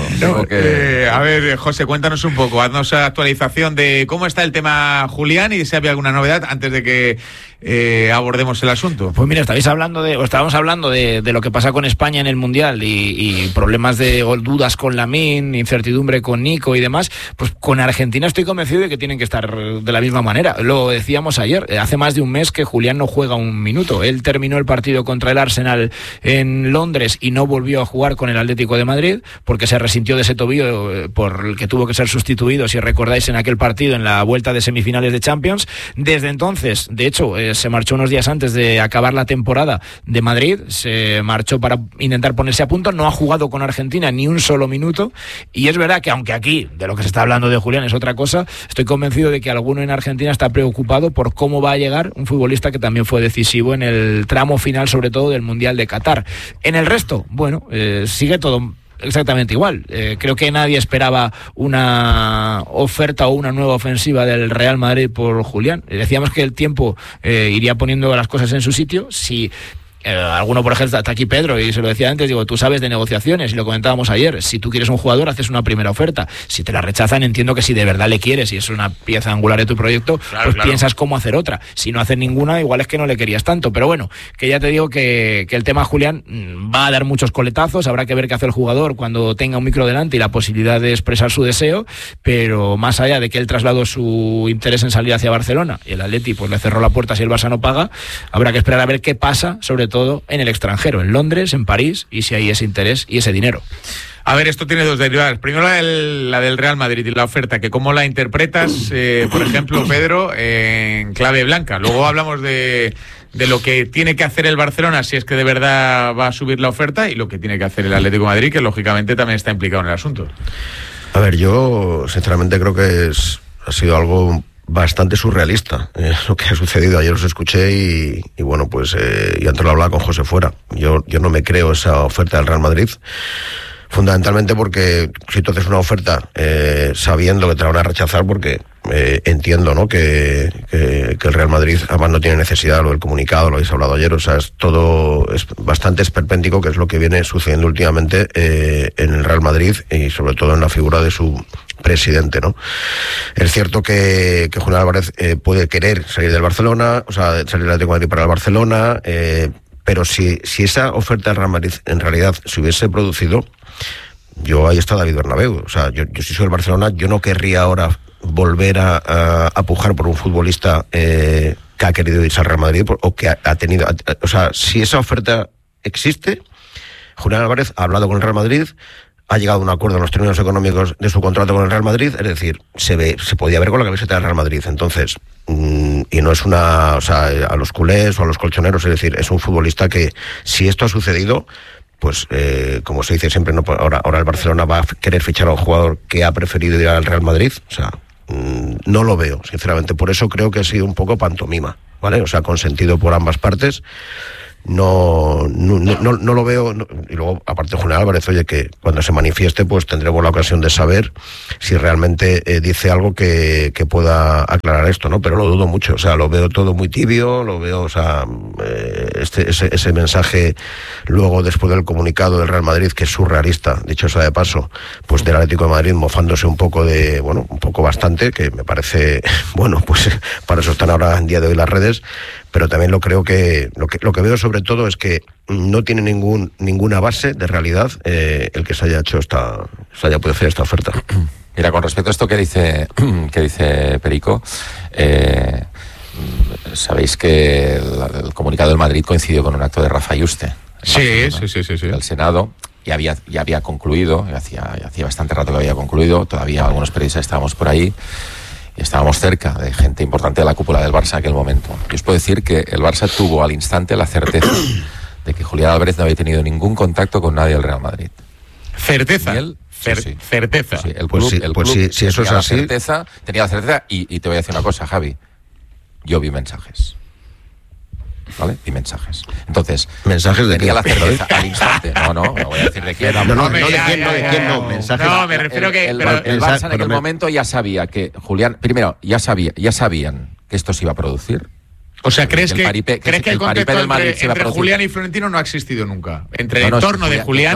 A ver, José, cuéntanos un poco, haznos actualización de cómo está el tema Julián y si había alguna novedad antes de que abordemos el asunto. Pues mira, estábamos hablando de lo que pasa con España en el Mundial y problemas o dudas con Lamine, incertidumbre con Nico y demás. Pues con Argentina estoy convencido de que tienen que estar de la misma manera. Lo decíamos ayer, hace más de un mes que Julián no juega un minuto. Él terminó el partido contra el Arsenal en Londres y no volvió a jugar con el Atlético de Madrid porque se resintió de ese tobillo por el que tuvo que ser sustituido, si recordáis, en aquel partido en la vuelta de semifinales de Champions. Desde entonces, de hecho, se marchó unos días antes de acabar la temporada de Madrid, se marchó para intentar ponerse a punto, no ha jugado con Argentina ni un solo minuto, y es verdad que aunque aquí de lo que se está hablando de Julián es otra cosa, estoy convencido de que alguno en Argentina está preocupado por cómo va a llegar un futbolista que también fue decisivo en el tramo final, sobre todo del Mundial de Qatar. En el resto, bueno, sigue todo exactamente igual. Creo que nadie esperaba una oferta o una nueva ofensiva del Real Madrid por Julián. Decíamos que el tiempo iría poniendo las cosas en su sitio. Si alguno, por ejemplo, está aquí Pedro y se lo decía antes, digo, tú sabes de negociaciones y lo comentábamos ayer, si tú quieres un jugador haces una primera oferta, si te la rechazan entiendo que si de verdad le quieres y es una pieza angular de tu proyecto, piensas cómo hacer otra, si no haces ninguna igual es que no le querías tanto, pero bueno, que ya te digo que el tema Julián va a dar muchos coletazos, habrá que ver qué hace el jugador cuando tenga un micro delante y la posibilidad de expresar su deseo, pero más allá de que él trasladó su interés en salir hacia Barcelona y el Atleti pues le cerró la puerta si el Barça no paga, habrá que esperar a ver qué pasa, sobre todo en el extranjero, en Londres, en París, y si hay ese interés y ese dinero. A ver, esto tiene dos derivadas. Primero la del Real Madrid y la oferta, que cómo la interpretas, por ejemplo, Pedro, en clave blanca. Luego hablamos de lo que tiene que hacer el Barcelona, si es que de verdad va a subir la oferta, y lo que tiene que hacer el Atlético de Madrid, que lógicamente también está implicado en el asunto. A ver, yo sinceramente creo que ha sido algo bastante surrealista lo que ha sucedido. Ayer os escuché y bueno, pues y antes lo hablaba con José fuera. Yo no me creo esa oferta del Real Madrid, fundamentalmente porque si tú haces una oferta sabiendo que te la van a rechazar, porque entiendo, ¿no? Que el Real Madrid además no tiene necesidad, lo del comunicado, lo habéis hablado ayer, o sea, es bastante esperpéntico, que es lo que viene sucediendo últimamente en el Real Madrid y sobre todo en la figura de su presidente, ¿no? Es cierto que Julián Álvarez puede querer salir del Barcelona, o sea, salir del Atlético de Madrid para el Barcelona, pero si esa oferta del Real Madrid en realidad se hubiese producido, yo ahí está David Bernabéu, o sea, yo si soy el Barcelona, yo no querría ahora volver a pujar por un futbolista que ha querido irse al Real Madrid o que ha tenido, o sea, si esa oferta existe, Julián Álvarez ha hablado con el Real Madrid, ha llegado a un acuerdo en los términos económicos de su contrato con el Real Madrid, es decir, se podía ver con la camiseta del Real Madrid, entonces, y no es una, o sea, a los culés o a los colchoneros, es decir, es un futbolista que, si esto ha sucedido, pues como se dice siempre, no, ahora el Barcelona va a querer fichar a un jugador que ha preferido ir al Real Madrid, o sea, no lo veo, sinceramente, por eso creo que ha sido un poco pantomima, ¿vale? O sea, consentido por ambas partes. No lo veo, y luego aparte Julián Álvarez, oye, que cuando se manifieste pues tendremos la ocasión de saber si realmente dice algo que pueda aclarar esto, ¿no? Pero lo dudo mucho, o sea, lo veo todo muy tibio, lo veo, o sea, ese mensaje luego después del comunicado del Real Madrid, que es surrealista, dicho sea de paso, pues del Atlético de Madrid mofándose un poco un poco bastante, que me parece, bueno, pues para eso están ahora en día de hoy las redes, pero también lo creo que lo que veo sobre todo es que no tiene ninguna base de realidad el que se haya podido hacer esta oferta. Mira, con respecto a esto que dice Perico, sabéis que el comunicado del Madrid coincidió con un acto de Rafa Yuste. Sí. El Senado ya había concluido, hacía bastante rato que había concluido, todavía algunos periodistas estábamos por ahí. Y estábamos cerca de gente importante de la cúpula del Barça en aquel momento. Yo os puedo decir que el Barça tuvo al instante la certeza de que Julián Álvarez no había tenido ningún contacto con nadie del Real Madrid. ¿Certeza? Certeza. Sí, el club si eso es así... tenía la certeza y te voy a decir una cosa, Javi. Yo vi mensajes. ¿Vale? Y mensajes. Entonces, ¿mensajes de tenía la certeza al instante. No voy a decir de quién. No, de quién no. Mensajes. No, me refiero que el Barça en aquel momento ya sabía que Julián, primero, ya sabían que esto se iba a producir. O sea, ¿crees que el contacto entre Julián y Florentino no ha existido nunca? Entre el entorno de Julián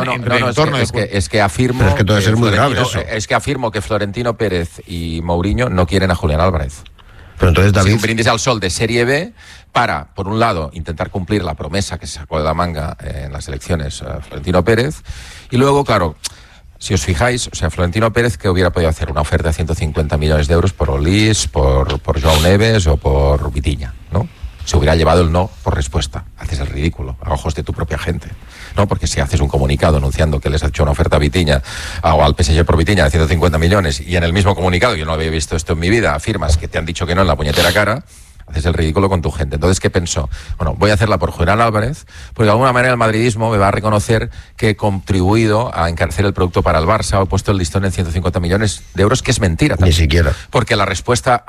es que afirmo... Pero es que todo es muy grave eso. Es que afirmo que Florentino Pérez y Mourinho no quieren a Julián Álvarez. Pero entonces David... un brindis al sol de Serie B para, por un lado, intentar cumplir la promesa que se sacó de la manga en las elecciones Florentino Pérez, y luego, claro, si os fijáis, o sea, Florentino Pérez, que hubiera podido hacer una oferta de 150 millones de euros por Olís, por Joao Neves o por Vitinha, ¿no? Se hubiera llevado el no por respuesta. Haces el ridículo a ojos de tu propia gente, ¿no? Porque si haces un comunicado anunciando que les ha hecho una oferta a Vitinha o al PSG por Vitinha de 150 millones y en el mismo comunicado, yo no había visto esto en mi vida, afirmas que te han dicho que no en la puñetera cara, haces el ridículo con tu gente. Entonces, ¿qué pensó? Bueno, voy a hacerla por Julián Álvarez, porque de alguna manera el madridismo me va a reconocer que he contribuido a encarecer el producto para el Barça, o he puesto el listón en 150 millones de euros, que es mentira también. Ni siquiera. Porque la respuesta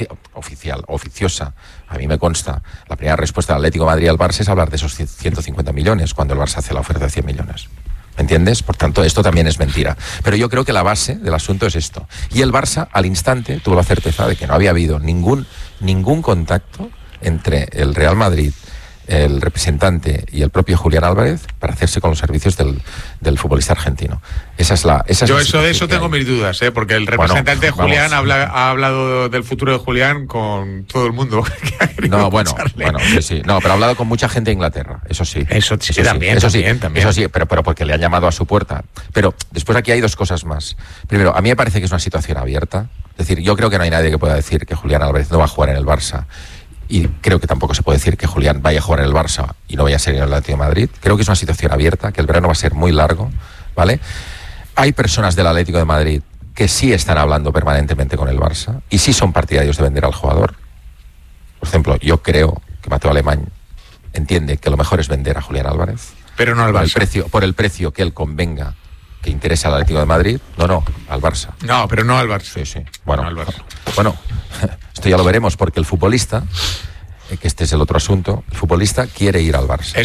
oficiosa, a mí me consta, la primera respuesta del Atlético de Madrid al Barça es hablar de esos 150 millones, cuando el Barça hace la oferta de 100 millones. ¿Me entiendes? Por tanto, esto también es mentira. Pero yo creo que la base del asunto es esto. Y el Barça, al instante, tuvo la certeza de que no había habido ningún contacto entre el Real Madrid, el representante y el propio Julián Álvarez para hacerse con los servicios del futbolista argentino. Yo de eso tengo mis dudas, porque el representante de Julián ha hablado del futuro de Julián con todo el mundo. Sí. No, pero ha hablado con mucha gente de Inglaterra, eso sí. Eso también. Eso sí, pero porque le han llamado a su puerta. Pero después aquí hay dos cosas más. Primero, a mí me parece que es una situación abierta. Es decir, yo creo que no hay nadie que pueda decir que Julián Álvarez no va a jugar en el Barça. Y creo que tampoco se puede decir que Julián vaya a jugar en el Barça y no vaya a ser en el Atlético de Madrid. Creo que es una situación abierta, que el verano va a ser muy largo, ¿vale? Hay personas del Atlético de Madrid que sí están hablando permanentemente con el Barça y sí son partidarios de vender al jugador. Por ejemplo, yo creo que Mateo Alemán entiende que lo mejor es vender a Julián Álvarez. Pero no al Barça. Por el precio que él convenga, que interesa al Atlético de Madrid. No, al Barça. No, pero no al Barça. Sí. Bueno, esto ya lo veremos, porque el futbolista que este es el otro asunto, el futbolista quiere ir al Barça.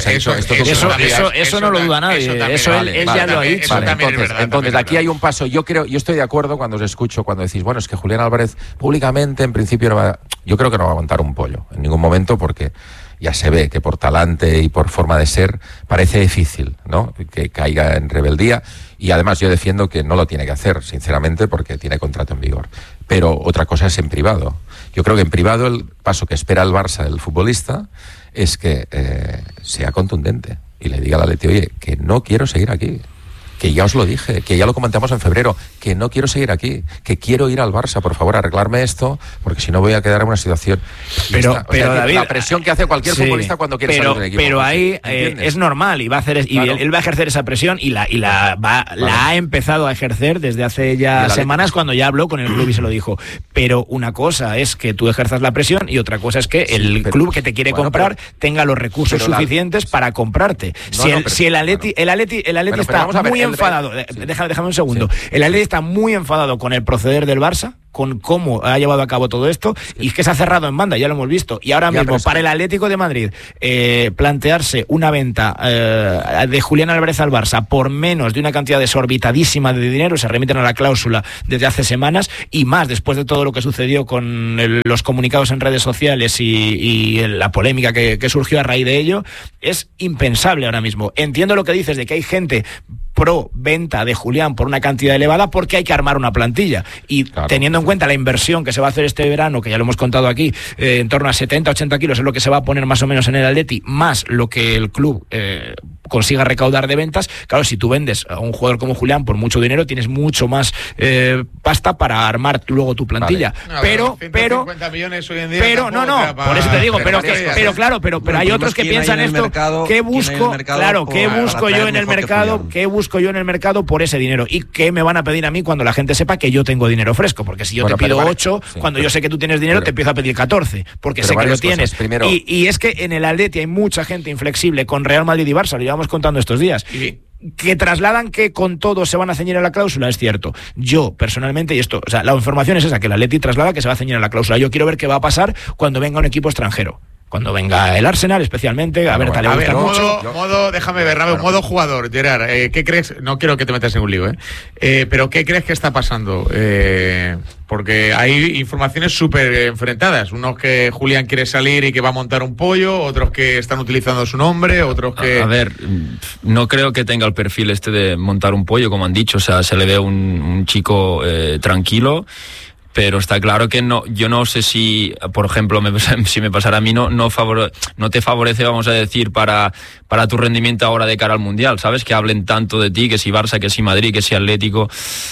Eso no lo duda nadie. Eso él ya lo ha dicho. Entonces aquí hay un paso. Yo estoy de acuerdo cuando os escucho, cuando decís, bueno, es que Julián Álvarez públicamente, en principio, yo creo que no va a aguantar un pollo en ningún momento, porque ya se ve que por talante y por forma de ser parece difícil, ¿no?, que caiga en rebeldía. Y además yo defiendo que no lo tiene que hacer, sinceramente, porque tiene contrato en vigor. Pero otra cosa es en privado. Yo creo que en privado el paso que espera el Barça del futbolista es que sea contundente y le diga al Atleti, oye, que no quiero seguir aquí. Que ya os lo dije, que ya lo comentamos en febrero, que no quiero seguir aquí, que quiero ir al Barça, por favor, arreglarme esto, porque si no voy a quedar en una situación... Pero David, la presión que hace cualquier futbolista cuando quiere salir del equipo. Pero ahí es normal, y va a hacer, él va a ejercer esa presión, y la ha empezado a ejercer desde hace ya semanas, cuando ya habló con el club y se lo dijo. Pero una cosa es que tú ejerzas la presión, y otra cosa es que el club que te quiere comprar tenga los recursos suficientes para comprarte. Si el Atleti está muy enfadado. Déjame un segundo. Sí. El Atleti está muy enfadado con el proceder del Barça, con cómo ha llevado a cabo todo esto, y es que se ha cerrado en banda, ya lo hemos visto. Y ahora mismo, para el Atlético de Madrid, plantearse una venta de Julián Álvarez al Barça por menos de una cantidad desorbitadísima de dinero, se remiten a la cláusula desde hace semanas, y más después de todo lo que sucedió con los comunicados en redes sociales y la polémica que surgió a raíz de ello, es impensable ahora mismo. Entiendo lo que dices de que hay gente pro venta de Julián por una cantidad elevada, porque hay que armar una plantilla, y teniendo en cuenta la inversión que se va a hacer este verano, que ya lo hemos contado aquí, en torno a 70-80 kilos es lo que se va a poner más o menos en el Atleti, más lo que el club consiga recaudar de ventas. Claro, si tú vendes a un jugador como Julián por mucho dinero, tienes mucho más pasta para armar luego tu plantilla. Vale. No, pero 150 millones hoy en día, por eso te digo, pero hay otros que piensan esto, ¿qué busco yo en el mercado? ¿Qué busco yo en el mercado por ese dinero? ¿Y qué me van a pedir a mí cuando la gente sepa que yo tengo dinero fresco? Porque si yo te pido 8, cuando yo sé que tú tienes dinero, te empiezo a pedir 14, porque sé que lo tienes. Primero... Y es que en el Atleti hay mucha gente inflexible con Real Madrid y Barça, lo llevamos contando estos días. Que trasladan que con todo se van a ceñir a la cláusula, es cierto. Yo, personalmente, la información es esa, que el Atleti traslada que se va a ceñir a la cláusula. Yo quiero ver qué va a pasar cuando venga un equipo extranjero. Cuando venga el Arsenal, especialmente, a Berta le gusta mucho. Déjame ver, modo jugador, Gerard, ¿qué crees? No quiero que te metas en un lío, pero ¿qué crees que está pasando? Porque hay informaciones súper enfrentadas. Unos que Julián quiere salir y que va a montar un pollo, otros que están utilizando su nombre, otros que... A ver, no creo que tenga el perfil este de montar un pollo, como han dicho. O sea, se le ve un chico tranquilo. Pero está claro que yo no sé si, por ejemplo, si me pasara a mí, no te favorece, vamos a decir, para tu rendimiento ahora de cara al Mundial, ¿sabes? Que hablen tanto de ti, que si Barça, que si Madrid, que si Atlético.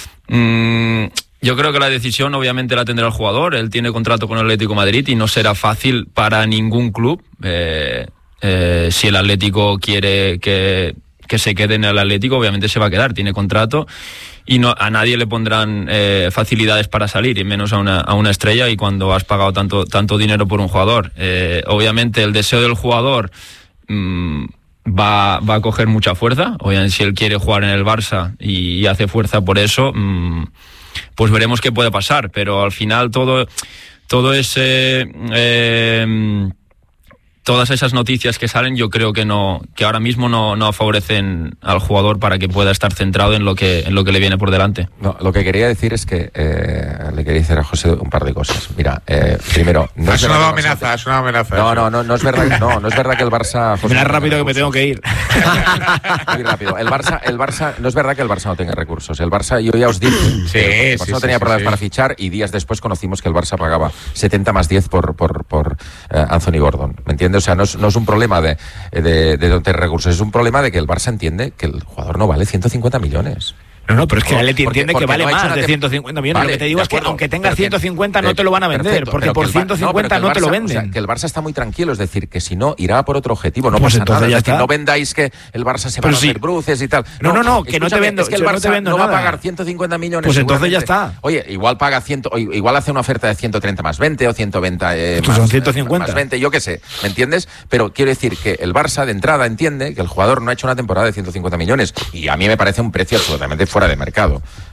Yo creo que la decisión obviamente la tendrá el jugador. Él tiene contrato con el Atlético Madrid y no será fácil para ningún club. Si el Atlético quiere que se quede en el Atlético, obviamente se va a quedar, tiene contrato. Y a nadie le pondrán facilidades para salir, y menos a una estrella, y cuando has pagado tanto dinero por un jugador. Obviamente el deseo del jugador va a coger mucha fuerza. Obviamente, si él quiere jugar en el Barça y hace fuerza por eso, pues veremos qué puede pasar. Pero al final todo ese... todas esas noticias que salen, yo creo que ahora mismo no favorecen al jugador para que pueda estar centrado en lo que le viene por delante. No, lo que quería decir es que le quería decir a José un par de cosas. Mira, primero, no es una amenaza. No es verdad, no es verdad que el Barça... José, mira rápido que me tengo que ir. Muy rápido. El Barça, no es verdad que el Barça no tenga recursos. El Barça, yo ya os dije, el Barça no tenía problemas para fichar, y días después conocimos que el Barça pagaba 70 más 10 por Anthony Gordon. ¿Me entiendes? O sea, no es un problema de no tener recursos, es un problema de que el Barça entiende que el jugador no vale 150 millones. No, pero es que el Atleti entiende que vale más de 150 millones. Vale, lo que te digo es que aunque tengas 150 no te lo van a vender, porque por 150 no te lo venden. O sea, que el Barça está muy tranquilo, es decir, que si no, irá por otro objetivo, no pasa nada. Es decir, no vendáis que el Barça se va a hacer bruces y tal. No, que no te vendo. Es que el Barça no va a pagar 150 millones. Pues entonces ya está. Oye, igual paga igual hace una oferta de 130 más 20 o 120 son 150. Más 20, yo qué sé, ¿me entiendes? Pero quiero decir que el Barça de entrada entiende que el jugador no ha hecho una temporada de 150 millones, y a mí me parece un precio absolutamente fuera de mercado.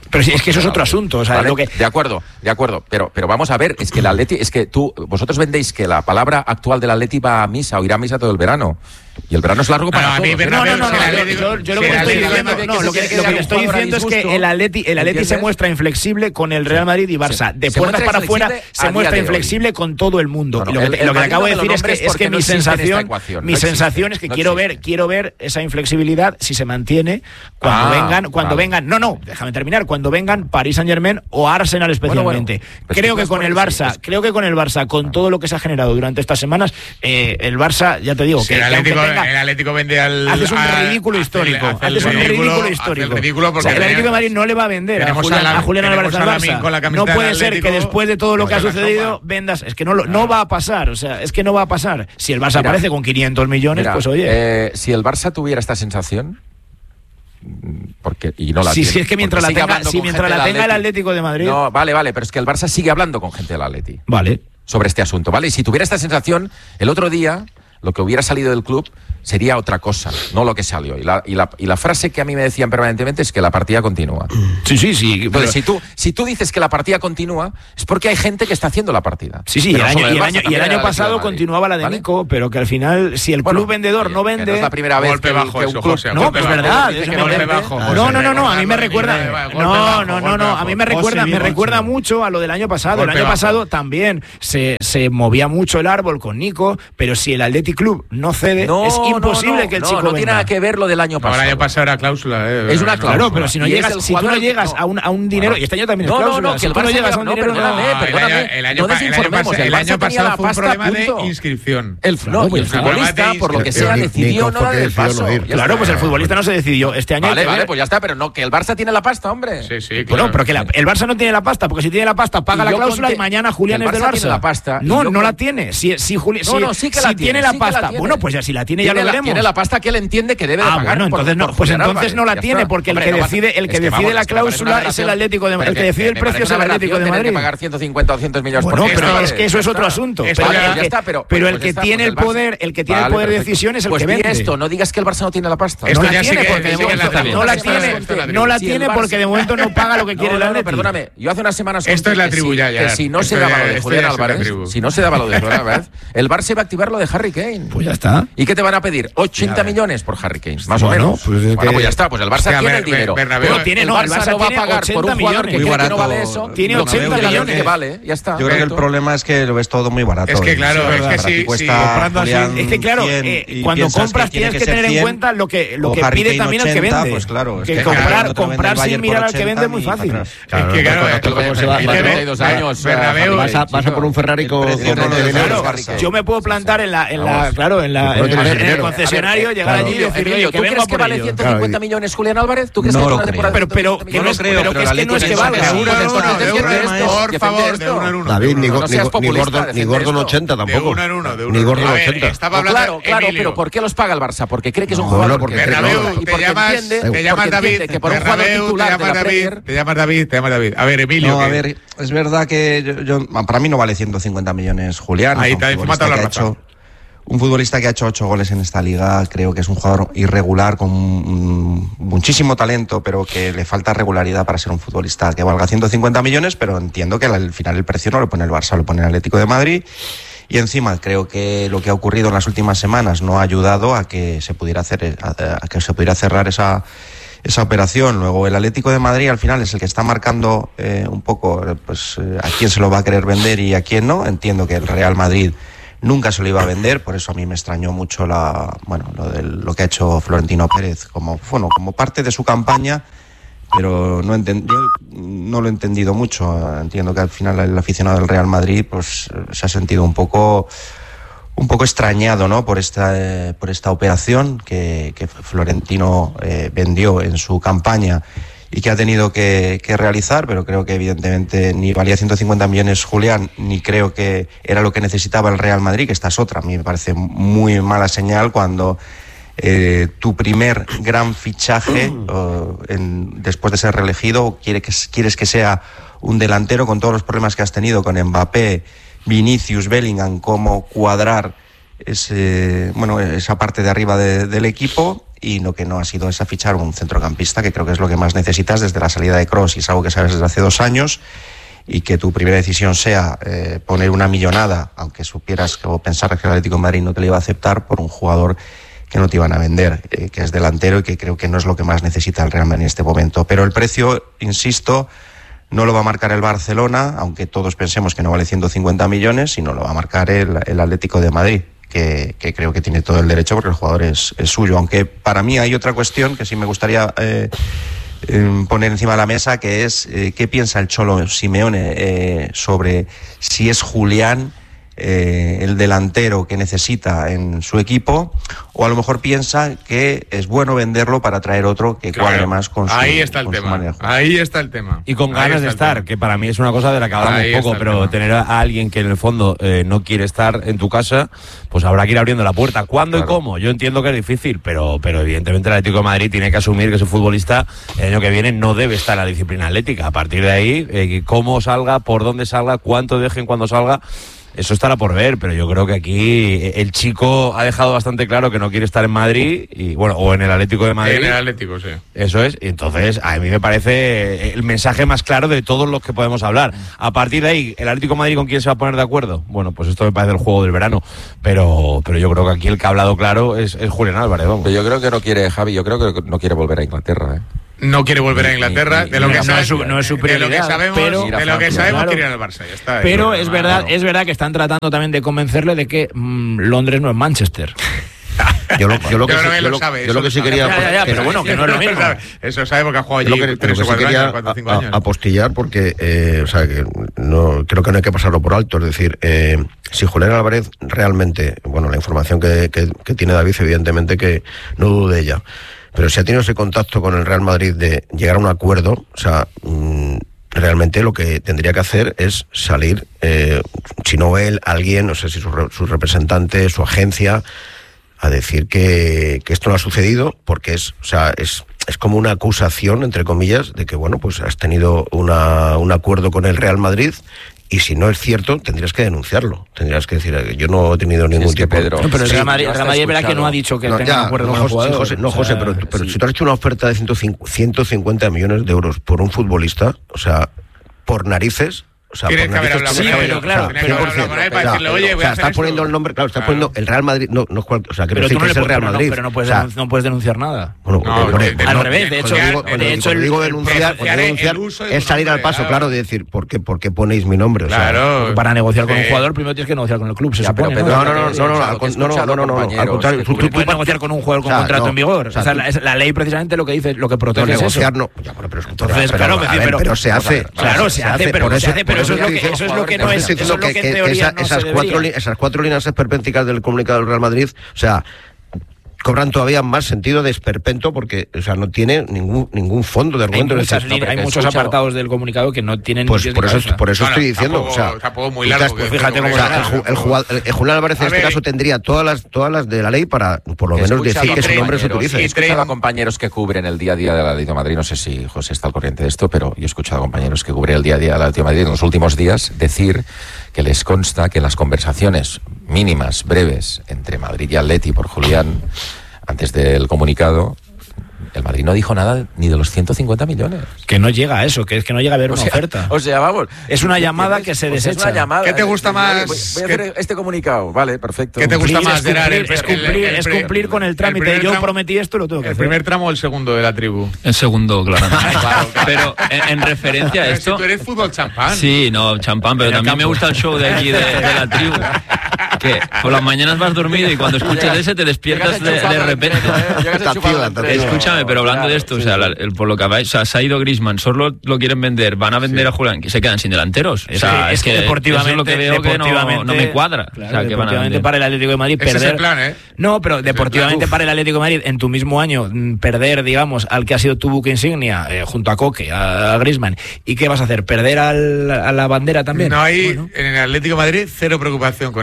Pero si es que eso es otro asunto. O sea, ¿vale? lo que... De acuerdo. Pero vamos a ver, es que el Atleti, es que vosotros vendéis que la palabra actual del Atleti va a misa, o irá a misa todo el verano. Y el verano es largo para todos. Yo lo que te estoy diciendo, lo que te estoy diciendo es que el Atleti se muestra inflexible con el Real Madrid y Barça. De puertas para afuera se muestra inflexible con todo el mundo. Y lo que acabo de decir es que mi sensación es que quiero ver esa inflexibilidad si se mantiene cuando vengan. No, déjame terminar. Cuando vengan Paris Saint-Germain o Arsenal especialmente. Creo que con el Barça, con todo lo que se ha generado durante estas semanas, el Barça, ya te digo, que el Atlético vende haces un ridículo histórico. El Atlético de Madrid no le va a vender a Julián Álvarez al Barça. No puede ser que después de todo lo que ha sucedido vendas. Es que no va a pasar. O sea, es que no va a pasar. Si el Barça aparece con 500 millones, pues oye. Si el Barça tuviera esta sensación, y no la tiene. Si es que mientras la tenga el Atlético de Madrid. No, vale, pero es que el Barça sigue hablando con gente del Atleti. Vale. Sobre este asunto, ¿vale? Y si tuviera esta sensación, el otro día lo que hubiera salido del club sería otra cosa, no lo que salió. Y la frase que a mí me decían permanentemente es que la partida continúa. Sí. Entonces, si tú dices que la partida continúa, es porque hay gente que está haciendo la partida. Sí, y el año pasado continuaba la de Nico, pero que al final, si el club vendedor no vende... No es la primera vez golpe bajo eso, José. No, es verdad. No, a mí me recuerda... No, a mí me recuerda mucho a lo del año pasado. El año pasado también se movía mucho el árbol con Nico, pero si el Athletic Club no cede, es imposible que el chico no tiene nada que ver lo del año pasado. El año pasado era cláusula. Es una cláusula. Claro, pero si tú no llegas a un dinero, y este año también es cláusula. Si tú no llegas a un dinero, el año pasado fue un problema de inscripción. El futbolista, por lo que sea, decidió no dar el paso. Claro, pues el futbolista no se decidió. Este año... Vale, pues ya está, pero no, que el Barça tiene la pasta, hombre. Sí, bueno, pero que el Barça no tiene la pasta, porque si tiene la pasta, paga la cláusula y mañana Julián es del Barça. No la tiene. Si tiene la pasta, bueno, pues ya si la tiene ya lo veremos. Tiene la pasta que él entiende que debe de pagar. Entonces no la tiene, porque el que decide la cláusula es el Atlético de Madrid. El que decide el precio es el Atlético de Madrid. Tiene que pagar 150 o 200 millones por esto. Pero es que eso es otro asunto. Pero el que tiene el poder, de decisión es el que vende. Esto, no digas que el Barça no tiene la pasta. No la tiene porque de momento no paga lo que quiere el Atlético. Perdóname, yo hace unas semanas esto es la tribu ya. Que si no se daba lo de Julián Álvarez, el Barça iba a activar lo de Harry Kane. Pues ya está. ¿Y qué te van a pedir? 80 millones por Harry Kane, más o menos. Pues ya está, pues el Barça tiene el dinero. El Barça no va a pagar por un jugador que cree que no vale eso. Tiene 80 millones que vale, ya está. Yo creo que el problema es que lo ves todo muy barato. Es que claro, es que cuando compras tienes que tener en cuenta lo que pide también el que vende. Pues claro, que comprar sin mirar al que vende es muy fácil. Es que claro, vas a por un Ferrari con yo me puedo plantar en el concesionario, llegar allí y decir, ¿tú crees que vale 150 millones Julián Álvarez? ¿Tú crees que una temporada? Pero que no es que valga. Por favor, de uno en uno. David, ni Gordon 80 tampoco. De uno en uno. Ni Gordon 80. Claro, pero ¿por qué los paga el Barça? Porque cree que es un jugador. Te llamas David. Que por un jugador titular de la Premier. Te llamas David. A ver, Emilio. No, a ver, es verdad que para mí no vale 150 millones Julián. Ahí te ha matado la raza. Un futbolista que ha hecho 8 goles en esta liga, creo que es un jugador irregular con muchísimo talento, pero que le falta regularidad para ser un futbolista que valga 150 millones, pero entiendo que al final el precio no lo pone el Barça, lo pone el Atlético de Madrid. Y encima creo que lo que ha ocurrido en las últimas semanas no ha ayudado a que se pudiera cerrar esa operación. Luego el Atlético de Madrid al final es el que está marcando un poco a quién se lo va a querer vender y a quién no. Entiendo que el Real Madrid nunca se lo iba a vender, por eso a mí me extrañó mucho lo que ha hecho Florentino Pérez como parte de su campaña, pero no lo he entendido mucho. Entiendo que al final el aficionado del Real Madrid pues se ha sentido un poco extrañado, ¿no? por esta operación que Florentino vendió en su campaña y que ha tenido que realizar, pero creo que evidentemente ni valía 150 millones Julián, ni creo que era lo que necesitaba el Real Madrid, que esta es otra. A mí me parece muy mala señal cuando tu primer gran fichaje, después de ser reelegido, quieres que sea un delantero con todos los problemas que has tenido con Mbappé, Vinicius, Bellingham, cómo cuadrar esa parte de arriba del equipo, y lo que no ha sido es fichar un centrocampista, que creo que es lo que más necesitas desde la salida de Kroos, y es algo que sabes desde hace 2 años, y que tu primera decisión sea poner una millonada, aunque supieras o pensaras que el Atlético de Madrid no te lo iba a aceptar, por un jugador que no te iban a vender, que es delantero y que creo que no es lo que más necesita el Real Madrid en este momento. Pero el precio, insisto, no lo va a marcar el Barcelona, aunque todos pensemos que no vale 150 millones, sino lo va a marcar el Atlético de Madrid, que creo que tiene todo el derecho porque el jugador es suyo. Aunque para mí hay otra cuestión que sí me gustaría poner encima de la mesa, que es qué piensa el Cholo Simeone sobre si es Julián el delantero que necesita en su equipo, o a lo mejor piensa que es bueno venderlo para traer otro que cuadre más con su Ahí está el tema. Ahí está el tema. Y con ganas de estar, que para mí es una cosa de la que hablamos poco, pero tener a alguien que en el fondo no quiere estar en tu casa, pues habrá que ir abriendo la puerta. ¿Cuándo y cómo? Yo entiendo que es difícil, pero evidentemente el Atlético de Madrid tiene que asumir que su futbolista el año que viene no debe estar en la disciplina atlética. A partir de ahí, cómo salga, por dónde salga, cuánto dejen cuando salga, eso estará por ver, pero yo creo que aquí el chico ha dejado bastante claro que no quiere estar en Madrid, y bueno, o en el Atlético de Madrid. En el Atlético, sí. Eso es, y entonces a mí me parece el mensaje más claro de todos los que podemos hablar. A partir de ahí, ¿el Atlético de Madrid con quién se va a poner de acuerdo? Bueno, pues esto me parece el juego del verano, pero yo creo que aquí el que ha hablado claro es Julián Álvarez, vamos. Pero yo creo que no quiere, Javi, yo creo que no quiere volver a Inglaterra, ¿eh? No quiere volver a Inglaterra, de lo que sabemos, no es su prioridad, de lo que sabemos, pero, claro, quiere ir al Barça, ya está. Pero es verdad que están tratando también de convencerle de que Londres no es Manchester. Yo lo que sí quería, pero bueno, que no es lo mismo. Eso sabe porque ha jugado allí 3 o 4 años, 4 o 5 años. Apostillar porque, o sea, que no creo que no hay que pasarlo por alto. Es decir, si Julián Álvarez realmente, bueno, la información que tiene David, evidentemente que no dudo de ella, pero si ha tenido ese contacto con el Real Madrid de llegar a un acuerdo, o sea, realmente lo que tendría que hacer es salir, si no él, alguien, no sé si su representante, su agencia, a decir que esto no ha sucedido, porque es como una acusación, entre comillas, de que, bueno, pues has tenido un acuerdo con el Real Madrid. Y si no es cierto, tendrías que denunciarlo. Tendrías que decir, yo no he tenido ningún tipo de... No, pero el Real Madrid es verdad que no ha dicho que tenga un acuerdo con el jugador. José, pero si tú has hecho una oferta de 150 millones de euros por un futbolista, o sea, por narices... O sea, tienes que haber hablado con él, pero claro, tienes que haber hablado con él para decirle, oye, voy a hacer estás poniendo el nombre, claro, estás poniendo el Real Madrid, no es cual, o sea, quiero decir que es el Real Madrid. Pero no puedes denunciar nada. Bueno, al revés, de hecho, cuando digo denunciar es salir al paso, claro, de decir, ¿por qué ponéis mi nombre? Claro. Para negociar con un jugador, primero tienes que negociar con el club, se supone. No, al contrario. Tú puedes negociar con un jugador con contrato en vigor. O sea, la ley precisamente lo que dice, lo que protege es eso. Entonces, claro, pero se hace. Claro, se hace, pero eso es lo que no es, eso es lo que en teoría no se debería. Esas 4 líneas esperpénticas del comunicado del Real Madrid, o sea, cobran todavía más sentido de esperpento porque, o sea, no tiene ningún fondo de argumento. Hay muchos apartados del comunicado que no tienen... Pues por eso estoy diciendo, tampoco, o sea... Tampoco muy largo. Pues fíjate cómo el Julián Álvarez en este caso tendría todas las de la ley para, por lo menos, decir que su nombre se utilice. He escuchado a compañeros que cubren el día a día del Atlético de Madrid, no sé si José está al corriente de esto, pero yo he escuchado a compañeros que cubren el día a día del Atlético de Madrid en los últimos días decir que les consta que las conversaciones mínimas, breves, entre Madrid y Atleti por Julián, antes del comunicado, el Madrid no dijo nada ni de los 150 millones. Que no llega a eso, que es que no llega a haber una oferta. O sea, vamos. Es una llamada que se desecha. Es una llamada. ¿Qué te gusta más? Voy a hacer este comunicado. Vale, perfecto. ¿Qué te gusta más? Es cumplir con el trámite. Yo prometí esto, lo tengo que hacer. ¿El primer tramo o el segundo de la tribu? El segundo, claramente. Claro. Pero en referencia a esto... Si tú eres fútbol champán. Sí, no, champán, pero también me gusta el show de aquí de la tribu. Que por las mañanas vas dormido y cuando escuchas ese te despiertas de repente. Escúchame, pero hablando de esto, o sea, por lo que vais, o sea, se ha ido Griezmann, solo lo quieren vender, van a vender a Julián, que se quedan sin delanteros. O sea, es que deportivamente es lo que veo que no me cuadra. Claro, o sea, deportivamente para el Atlético de Madrid perder. Es el plan, ¿eh? No, pero deportivamente para el Atlético de Madrid en tu mismo año perder, digamos, al que ha sido tu buque insignia junto a Coque, a Griezmann, ¿y qué vas a hacer? ¿Perder a la bandera también? No hay en el Atlético de Madrid cero preocupación con eso. Bueno,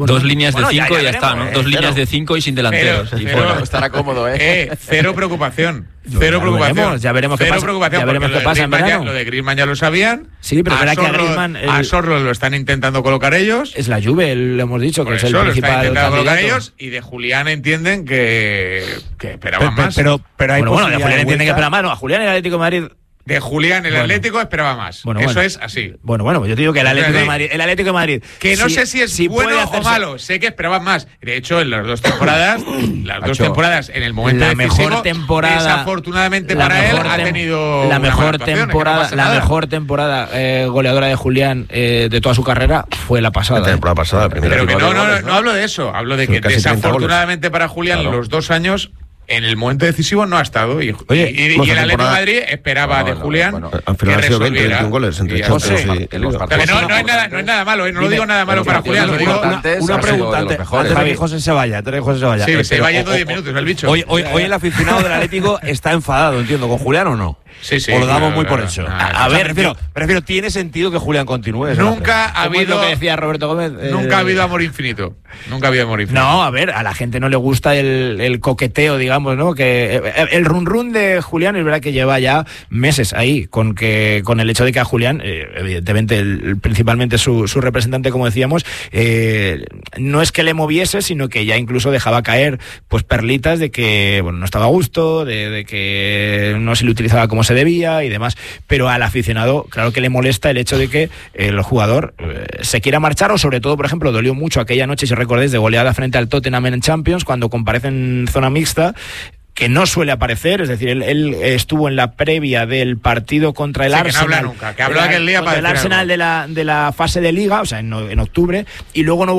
2 líneas de 5 y ya está, ¿no? 2 líneas de 5 y sin delanteros. Estará cómodo, cero preocupación. Cero preocupación. Ya veremos qué pasa. Ya veremos qué pasa en verano. Lo de Griezmann ya lo sabían. Sí, pero verá que a Griezmann... A Sorloth lo están intentando colocar ellos. Es la Juve, lo hemos dicho, que es el principal. Lo están intentando colocar ellos, y de Julián entienden que esperaban más. Pero hay de Julián entienden que esperaban más. No, a Julián el Atlético de Madrid... De Julián, el Atlético esperaba más. Eso es así. Bueno, yo te digo que el Atlético de Madrid... Que no sé si es bueno o malo, sé que esperaban más. De hecho, en las 2 temporadas, en el momento la mejor temporada, desafortunadamente para él, ha tenido la mejor temporada goleadora de Julián de toda su carrera fue la pasada. La temporada pasada, pero que no hablo de eso, hablo de que desafortunadamente para Julián los 2 años en el momento decisivo no ha estado. Y el Atlético de Madrid esperaba de Julián que resolviera. Goles entre no es nada malo, no lo digo nada malo para Julián. Lo digo una pregunta antes de que José se vaya. Sí, se va yendo 10 minutos el bicho. Hoy el aficionado del Atlético está enfadado, entiendo, con Julián o no. Sí. O lo damos muy por hecho. A ver, prefiero, ¿tiene sentido que Julián continúe? Nunca ha habido lo que decía Roberto Gómez. Nunca ha habido amor infinito. No, a ver, a la gente no le gusta el coqueteo, digamos, ¿no? Que el run de Julián es verdad que lleva ya meses ahí con el hecho de que a Julián, evidentemente, principalmente su representante, como decíamos, no es que le moviese, sino que ya incluso dejaba caer pues perlitas de que no estaba a gusto, de que no se le utilizaba como se debía y demás, pero al aficionado claro que le molesta el hecho de que el jugador se quiera marchar, o sobre todo, por ejemplo, dolió mucho aquella noche, si recordáis, de goleada frente al Tottenham en Champions, cuando comparece en zona mixta, que no suele aparecer, es decir, él estuvo en la previa del partido contra el Arsenal, que no habla nunca, que habló aquel día contra el Arsenal de la fase de Liga, o sea, en octubre, y luego no